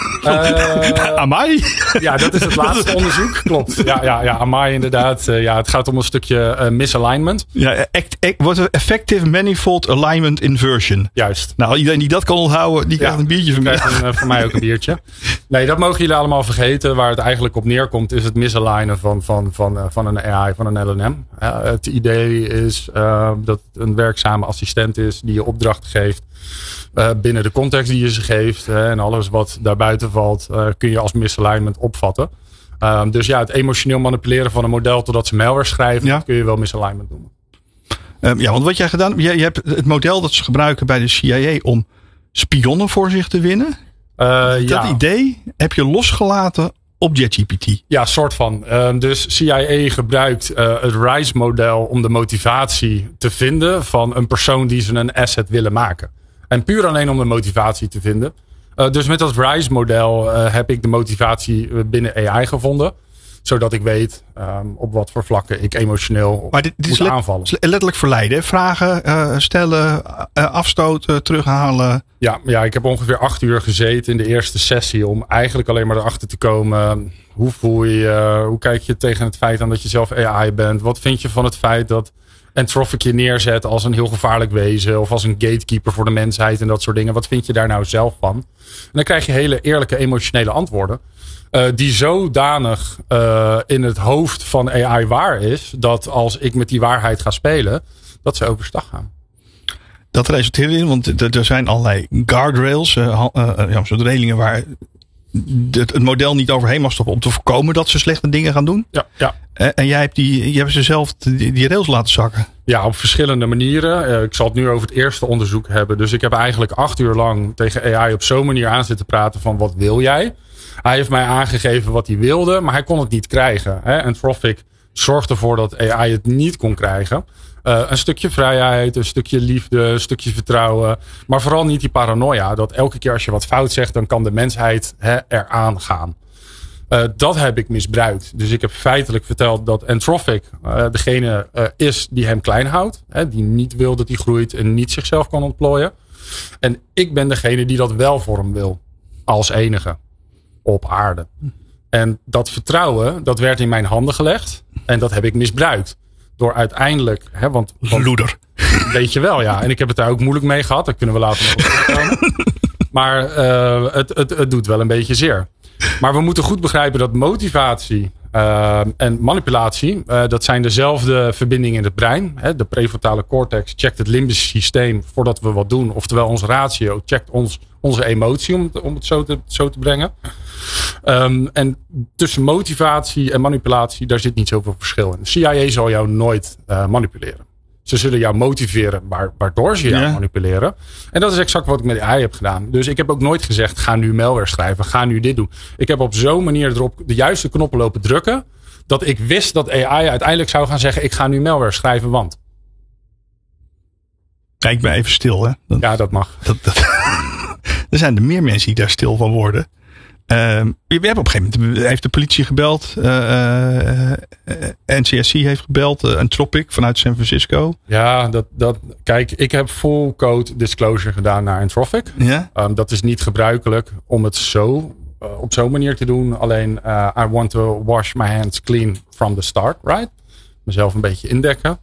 Uh, Amai? Ja, dat is het laatste onderzoek. Klopt. Ja, ja, ja, Amai inderdaad. Uh, ja, het gaat om een stukje uh, misalignment. Ja, act, act, wat een effective manifold alignment inversion. Juist. Nou, iedereen die dat kan onthouden, die krijgt ja, een biertje van mij. Krijgt een, uh, van mij ook een biertje. Nee, dat mogen jullie allemaal vergeten. Waar het eigenlijk op neerkomt is het misalignen van, van, van, uh, van een A I, van een L L M. Uh, het idee is uh, dat het een werkzame assistent is die je opdracht geeft. Uh, binnen de context die je ze geeft uh, en alles wat daarbuiten valt, uh, kun je als misalignment opvatten. Uh, dus ja, het emotioneel manipuleren van een model totdat ze malware schrijven, ja. kun je wel misalignment noemen. Um, ja, want wat jij gedaan, je, je hebt het model dat ze gebruiken bij de C I A om spionnen voor zich te winnen. Uh, dat ja. idee heb je losgelaten op JetGPT. Ja, soort van. Uh, dus C I A gebruikt uh, het RISE-model om de motivatie te vinden van een persoon die ze een asset willen maken. En puur alleen om de motivatie te vinden. Uh, dus met dat RISE-model uh, heb ik de motivatie binnen A I gevonden. Zodat ik weet um, op wat voor vlakken ik emotioneel maar dit, dit moet is let, aanvallen. Letterlijk verleiden. Vragen uh, stellen, uh, afstoten, terughalen. Ja, ja, ik heb ongeveer acht uur gezeten in de eerste sessie. Om eigenlijk alleen maar erachter te komen. Hoe voel je je? Hoe kijk je tegen het feit aan dat je zelf A I bent? Wat vind je van het feit dat Anthropic je neerzet als een heel gevaarlijk wezen. Of als een gatekeeper voor de mensheid en dat soort dingen. Wat vind je daar nou zelf van? En dan krijg je hele eerlijke emotionele antwoorden. Uh, die zodanig uh, in het hoofd van A I waar is. Dat als ik met die waarheid ga spelen. Dat ze overstag gaan. Dat resulteert in, want er zijn allerlei guardrails. Uh, uh, ja, soort relingen waar het, het model niet overheen mag stoppen. Om te voorkomen dat ze slechte dingen gaan doen. Ja, ja. Uh, en jij hebt, die, je hebt ze zelf die, die rails laten zakken. Ja, op verschillende manieren. Uh, ik zal het nu over het eerste onderzoek hebben. Dus ik heb eigenlijk acht uur lang tegen A I op zo'n manier aan zitten praten van wat wil jij? Hij heeft mij aangegeven wat hij wilde, maar hij kon het niet krijgen. Hè? Anthropic zorgde ervoor dat A I het niet kon krijgen. Uh, een stukje vrijheid, een stukje liefde, een stukje vertrouwen. Maar vooral niet die paranoia. Dat elke keer als je wat fout zegt, dan kan de mensheid hè, eraan gaan. Uh, dat heb ik misbruikt. Dus ik heb feitelijk verteld dat Anthropic uh, degene uh, is die hem klein houdt. Hè, die niet wil dat hij groeit en niet zichzelf kan ontplooien. En ik ben degene die dat wel voor hem wil. Als enige. Op aarde. En dat vertrouwen, dat werd in mijn handen gelegd. En dat heb ik misbruikt. Door uiteindelijk... Hè, want, want, Loeder. Weet je wel, ja. En ik heb het daar ook moeilijk mee gehad. Daar kunnen we later nog op terugkomen. Maar uh, het, het, het doet wel een beetje zeer. Maar we moeten goed begrijpen dat motivatie uh, en manipulatie... Uh, dat zijn dezelfde verbindingen in het brein. Hè. De prefrontale cortex checkt het limbisch systeem voordat we wat doen. Oftewel ons ratio checkt ons, onze emotie, om het, om het zo, te, zo te brengen. Um, en tussen motivatie en manipulatie, daar zit niet zoveel verschil in. C I A zal jou nooit uh, manipuleren. Ze zullen jou motiveren waardoor ze jou ja. manipuleren. En dat is exact wat ik met A I heb gedaan. Dus ik heb ook nooit gezegd, ga nu malware schrijven. Ga nu dit doen. Ik heb op zo'n manier erop de juiste knoppen lopen drukken. Dat ik wist dat A I uiteindelijk zou gaan zeggen, ik ga nu malware schrijven, want. Kijk maar even stil, hè. Dat, ja, dat mag. Dat, dat, er zijn er meer mensen die daar stil van worden. Uh, we hebben op een gegeven moment heeft de politie gebeld. Uh, uh, N C S C heeft gebeld. Uh, Anthropic vanuit San Francisco. Ja, dat, dat, kijk, ik heb full code disclosure gedaan naar Anthropic. Ja? Um, dat is niet gebruikelijk om het zo uh, op zo'n manier te doen. Alleen, uh, I want to wash my hands clean from the start, right? Mezelf een beetje indekken.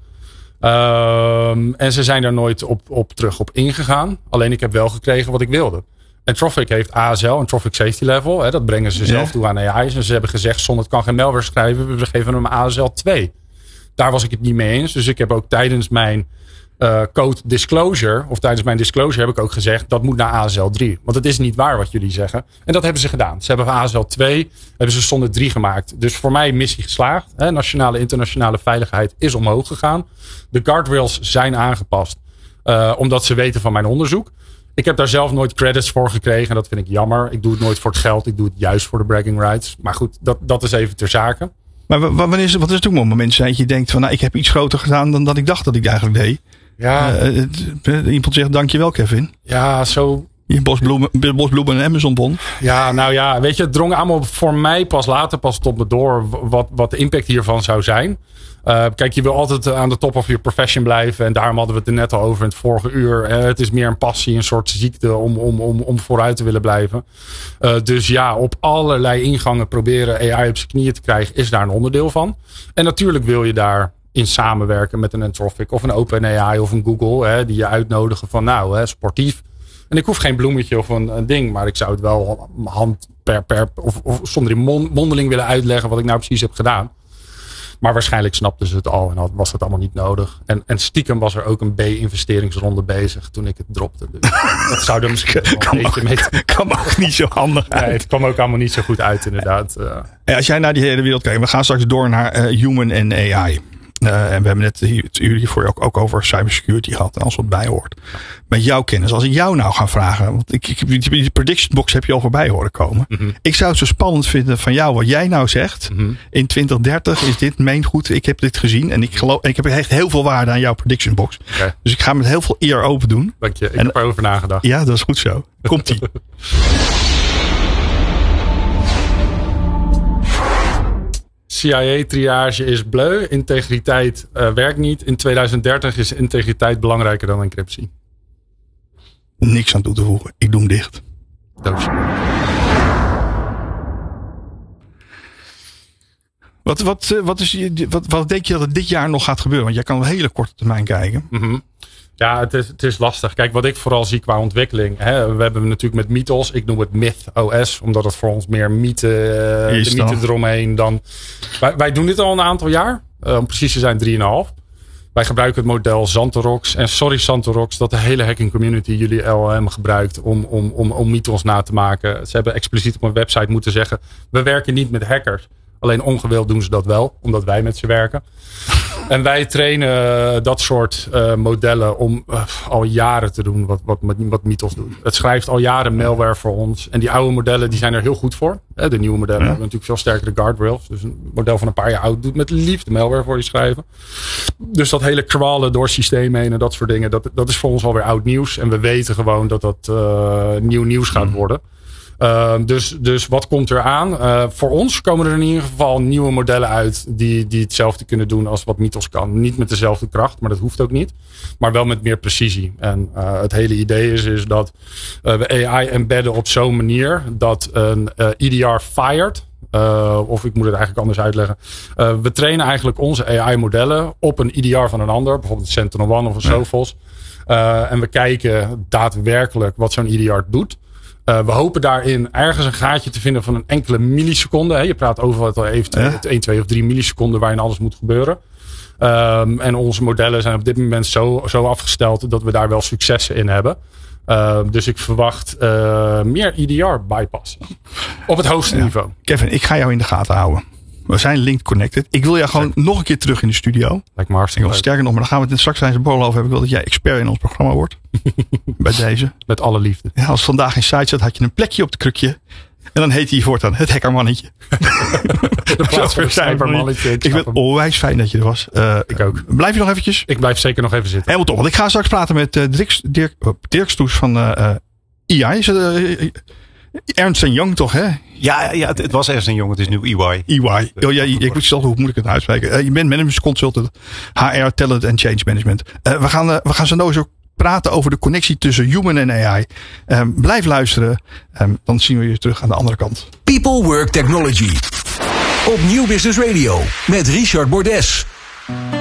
Um, en ze zijn daar nooit op, op terug op ingegaan. Alleen ik heb wel gekregen wat ik wilde. Anthropic heeft A S L, Anthropic Safety Level. Hè, dat brengen ze zelf ja. toe aan A I's. En ze hebben gezegd, zonder het kan geen malware schrijven. We geven hem A S L twee. Daar was ik het niet mee eens. Dus ik heb ook tijdens mijn uh, code disclosure, of tijdens mijn disclosure heb ik ook gezegd, dat moet naar A S L drie. Want het is niet waar wat jullie zeggen. En dat hebben ze gedaan. Ze hebben A S L twee, hebben ze zonder drie gemaakt. Dus voor mij missie geslaagd. Hè. Nationale, internationale veiligheid is omhoog gegaan. De guardrails zijn aangepast. Uh, omdat ze weten van mijn onderzoek. Ik heb daar zelf nooit credits voor gekregen. En dat vind ik jammer. Ik doe het nooit voor het geld. Ik doe het juist voor de bragging rights. Maar goed, dat, dat is even ter zake. Maar wat is, wat is het ook een moment dat je denkt van, nou, ik heb iets groter gedaan dan dat ik dacht dat ik eigenlijk deed. Ja. Uh, uh, iemand zegt dankjewel Kevin. Ja, zo. Je bosbloemen, bosbloemen en Amazon bon. Ja, nou ja, weet je, het drong allemaal voor mij pas later pas tot me door wat, wat de impact hiervan zou zijn. Uh, kijk, je wil altijd aan de top of je profession blijven. En daarom hadden we het er net al over in het vorige uur. Uh, het is meer een passie, een soort ziekte om, om, om, om vooruit te willen blijven. Uh, dus ja, op allerlei ingangen proberen A I op zijn knieën te krijgen is daar een onderdeel van. En natuurlijk wil je daar in samenwerken met een Anthropic of een OpenAI of een Google. Hè, die je uitnodigen van nou, hè, sportief. En ik hoef geen bloemetje of een, een ding. Maar ik zou het wel hand per, per of, of zonder in mond, mondeling willen uitleggen wat ik nou precies heb gedaan. Maar waarschijnlijk snapten ze het al en was het allemaal niet nodig. En, en stiekem was er ook een B-investeringsronde bezig toen ik het dropte. Dus dat zou er misschien wel een beetje mee te... kwam ook niet zo handig uit. Nee, het kwam ook allemaal niet zo goed uit inderdaad. En als jij naar die hele wereld kijkt, we gaan straks door naar uh, human en A I. Uh, en we hebben net hier, hiervoor ook, ook over cybersecurity gehad. En als wat bij hoort. Met jouw kennis. Als ik jou nou ga vragen. Want ik, ik, die prediction box heb je al voorbij horen komen. Mm-hmm. Ik zou het zo spannend vinden van jou. Wat jij nou zegt. Mm-hmm. In twintig dertig is dit meen goed. Ik heb dit gezien. En ik geloof. Ik heb echt heel veel waarde aan jouw prediction box. Okay. Dus ik ga met heel veel eer open doen. Dank je. Ik en, heb erover nagedacht. Ja, dat is goed zo. Komt-ie. C I A-triage is bleu. Integriteit uh, werkt niet. In tweeduizend dertig is integriteit belangrijker dan encryptie. Niks aan toe te voegen. Ik doe hem dicht. Doosje. Wat, wat, wat, is, wat, wat denk je dat er dit jaar nog gaat gebeuren? Want jij kan op een hele korte termijn kijken. Mm-hmm. Ja, het is, het is lastig. Kijk, wat ik vooral zie qua ontwikkeling. Hè, we hebben natuurlijk met Mythos. Ik noem het Myth O S. Omdat het voor ons meer mythe, de mythe eromheen dan... Wij, wij doen dit al een aantal jaar. Uh, om precies te zijn drieënhalf. Wij gebruiken het model Xantorox. En sorry Xantorox dat de hele hacking community jullie L L M gebruikt om, om, om, om Mythos na te maken. Ze hebben expliciet op een website moeten zeggen. We werken niet met hackers. Alleen ongewild doen ze dat wel. Omdat wij met ze werken. En wij trainen dat soort uh, modellen om uh, al jaren te doen wat, wat, wat Mythos doet. Het schrijft al jaren malware voor ons. En die oude modellen die zijn er heel goed voor. De nieuwe modellen ja. hebben natuurlijk veel sterkere guardrails. Dus een model van een paar jaar oud doet met liefde malware voor je schrijven. Dus dat hele crawlen door systemen heen en dat soort dingen. Dat, dat is voor ons alweer oud nieuws. En we weten gewoon dat dat uh, nieuw nieuws gaat worden. Uh, dus, dus wat komt er aan? Uh, voor ons komen er in ieder geval nieuwe modellen uit die, die hetzelfde kunnen doen als wat Mythos kan. Niet met dezelfde kracht, maar dat hoeft ook niet. Maar wel met meer precisie. En uh, het hele idee is, is dat uh, we A I embedden op zo'n manier dat een uh, E D R fired... Uh, of ik moet het eigenlijk anders uitleggen. Uh, we trainen eigenlijk onze A I-modellen op een E D R van een ander. Bijvoorbeeld een SentinelOne of een Sophos. Uh, en we kijken daadwerkelijk wat zo'n E D R doet. Uh, we hopen daarin ergens een gaatje te vinden van een enkele milliseconde. Hè. Je praat over wat eventueel ja. één, twee of drie milliseconden waarin alles moet gebeuren. Um, en onze modellen zijn op dit moment zo, zo afgesteld dat we daar wel successen in hebben. Uh, dus ik verwacht uh, meer E D R bypassen. Op het hoogste ja. niveau. Kevin, ik ga jou in de gaten houden. We zijn linked connected. Ik wil jou gewoon Zeker. nog een keer terug in de studio. Lijkt me hartstikke leuk. Sterker nog, maar dan gaan we het straks tijdens de borrel over hebben. Ik wil dat jij expert in ons programma wordt. Bij deze. Met alle liefde. Ja, als vandaag in site zat, had je een plekje op het krukje. En dan heet hij voortaan het hackermannetje. De plaats voor het cybermannetje. Ik, ik vind het onwijs fijn dat je er was. Uh, ik ook. Blijf je nog eventjes? Ik blijf zeker nog even zitten. Helemaal toch. Want ik ga straks praten met uh, Dirk, Dirk, Dirk Stoes van uh, E I. Is het, uh, Ernst en Young toch, hè? Ja, ja het, het was Ernst en Young. Het is nu E Y. E Y. Oh, ja, ik weet zelf hoe moet ik het uitspreken. Uh, je bent management consultant. H R, talent en change management. Uh, we, gaan, uh, we gaan zo nou zo praten over de connectie tussen human en A I. Um, blijf luisteren. Um, dan zien we je terug aan de andere kant. People Work Technology. Op Nieuw Business Radio. Met Richard Bordes.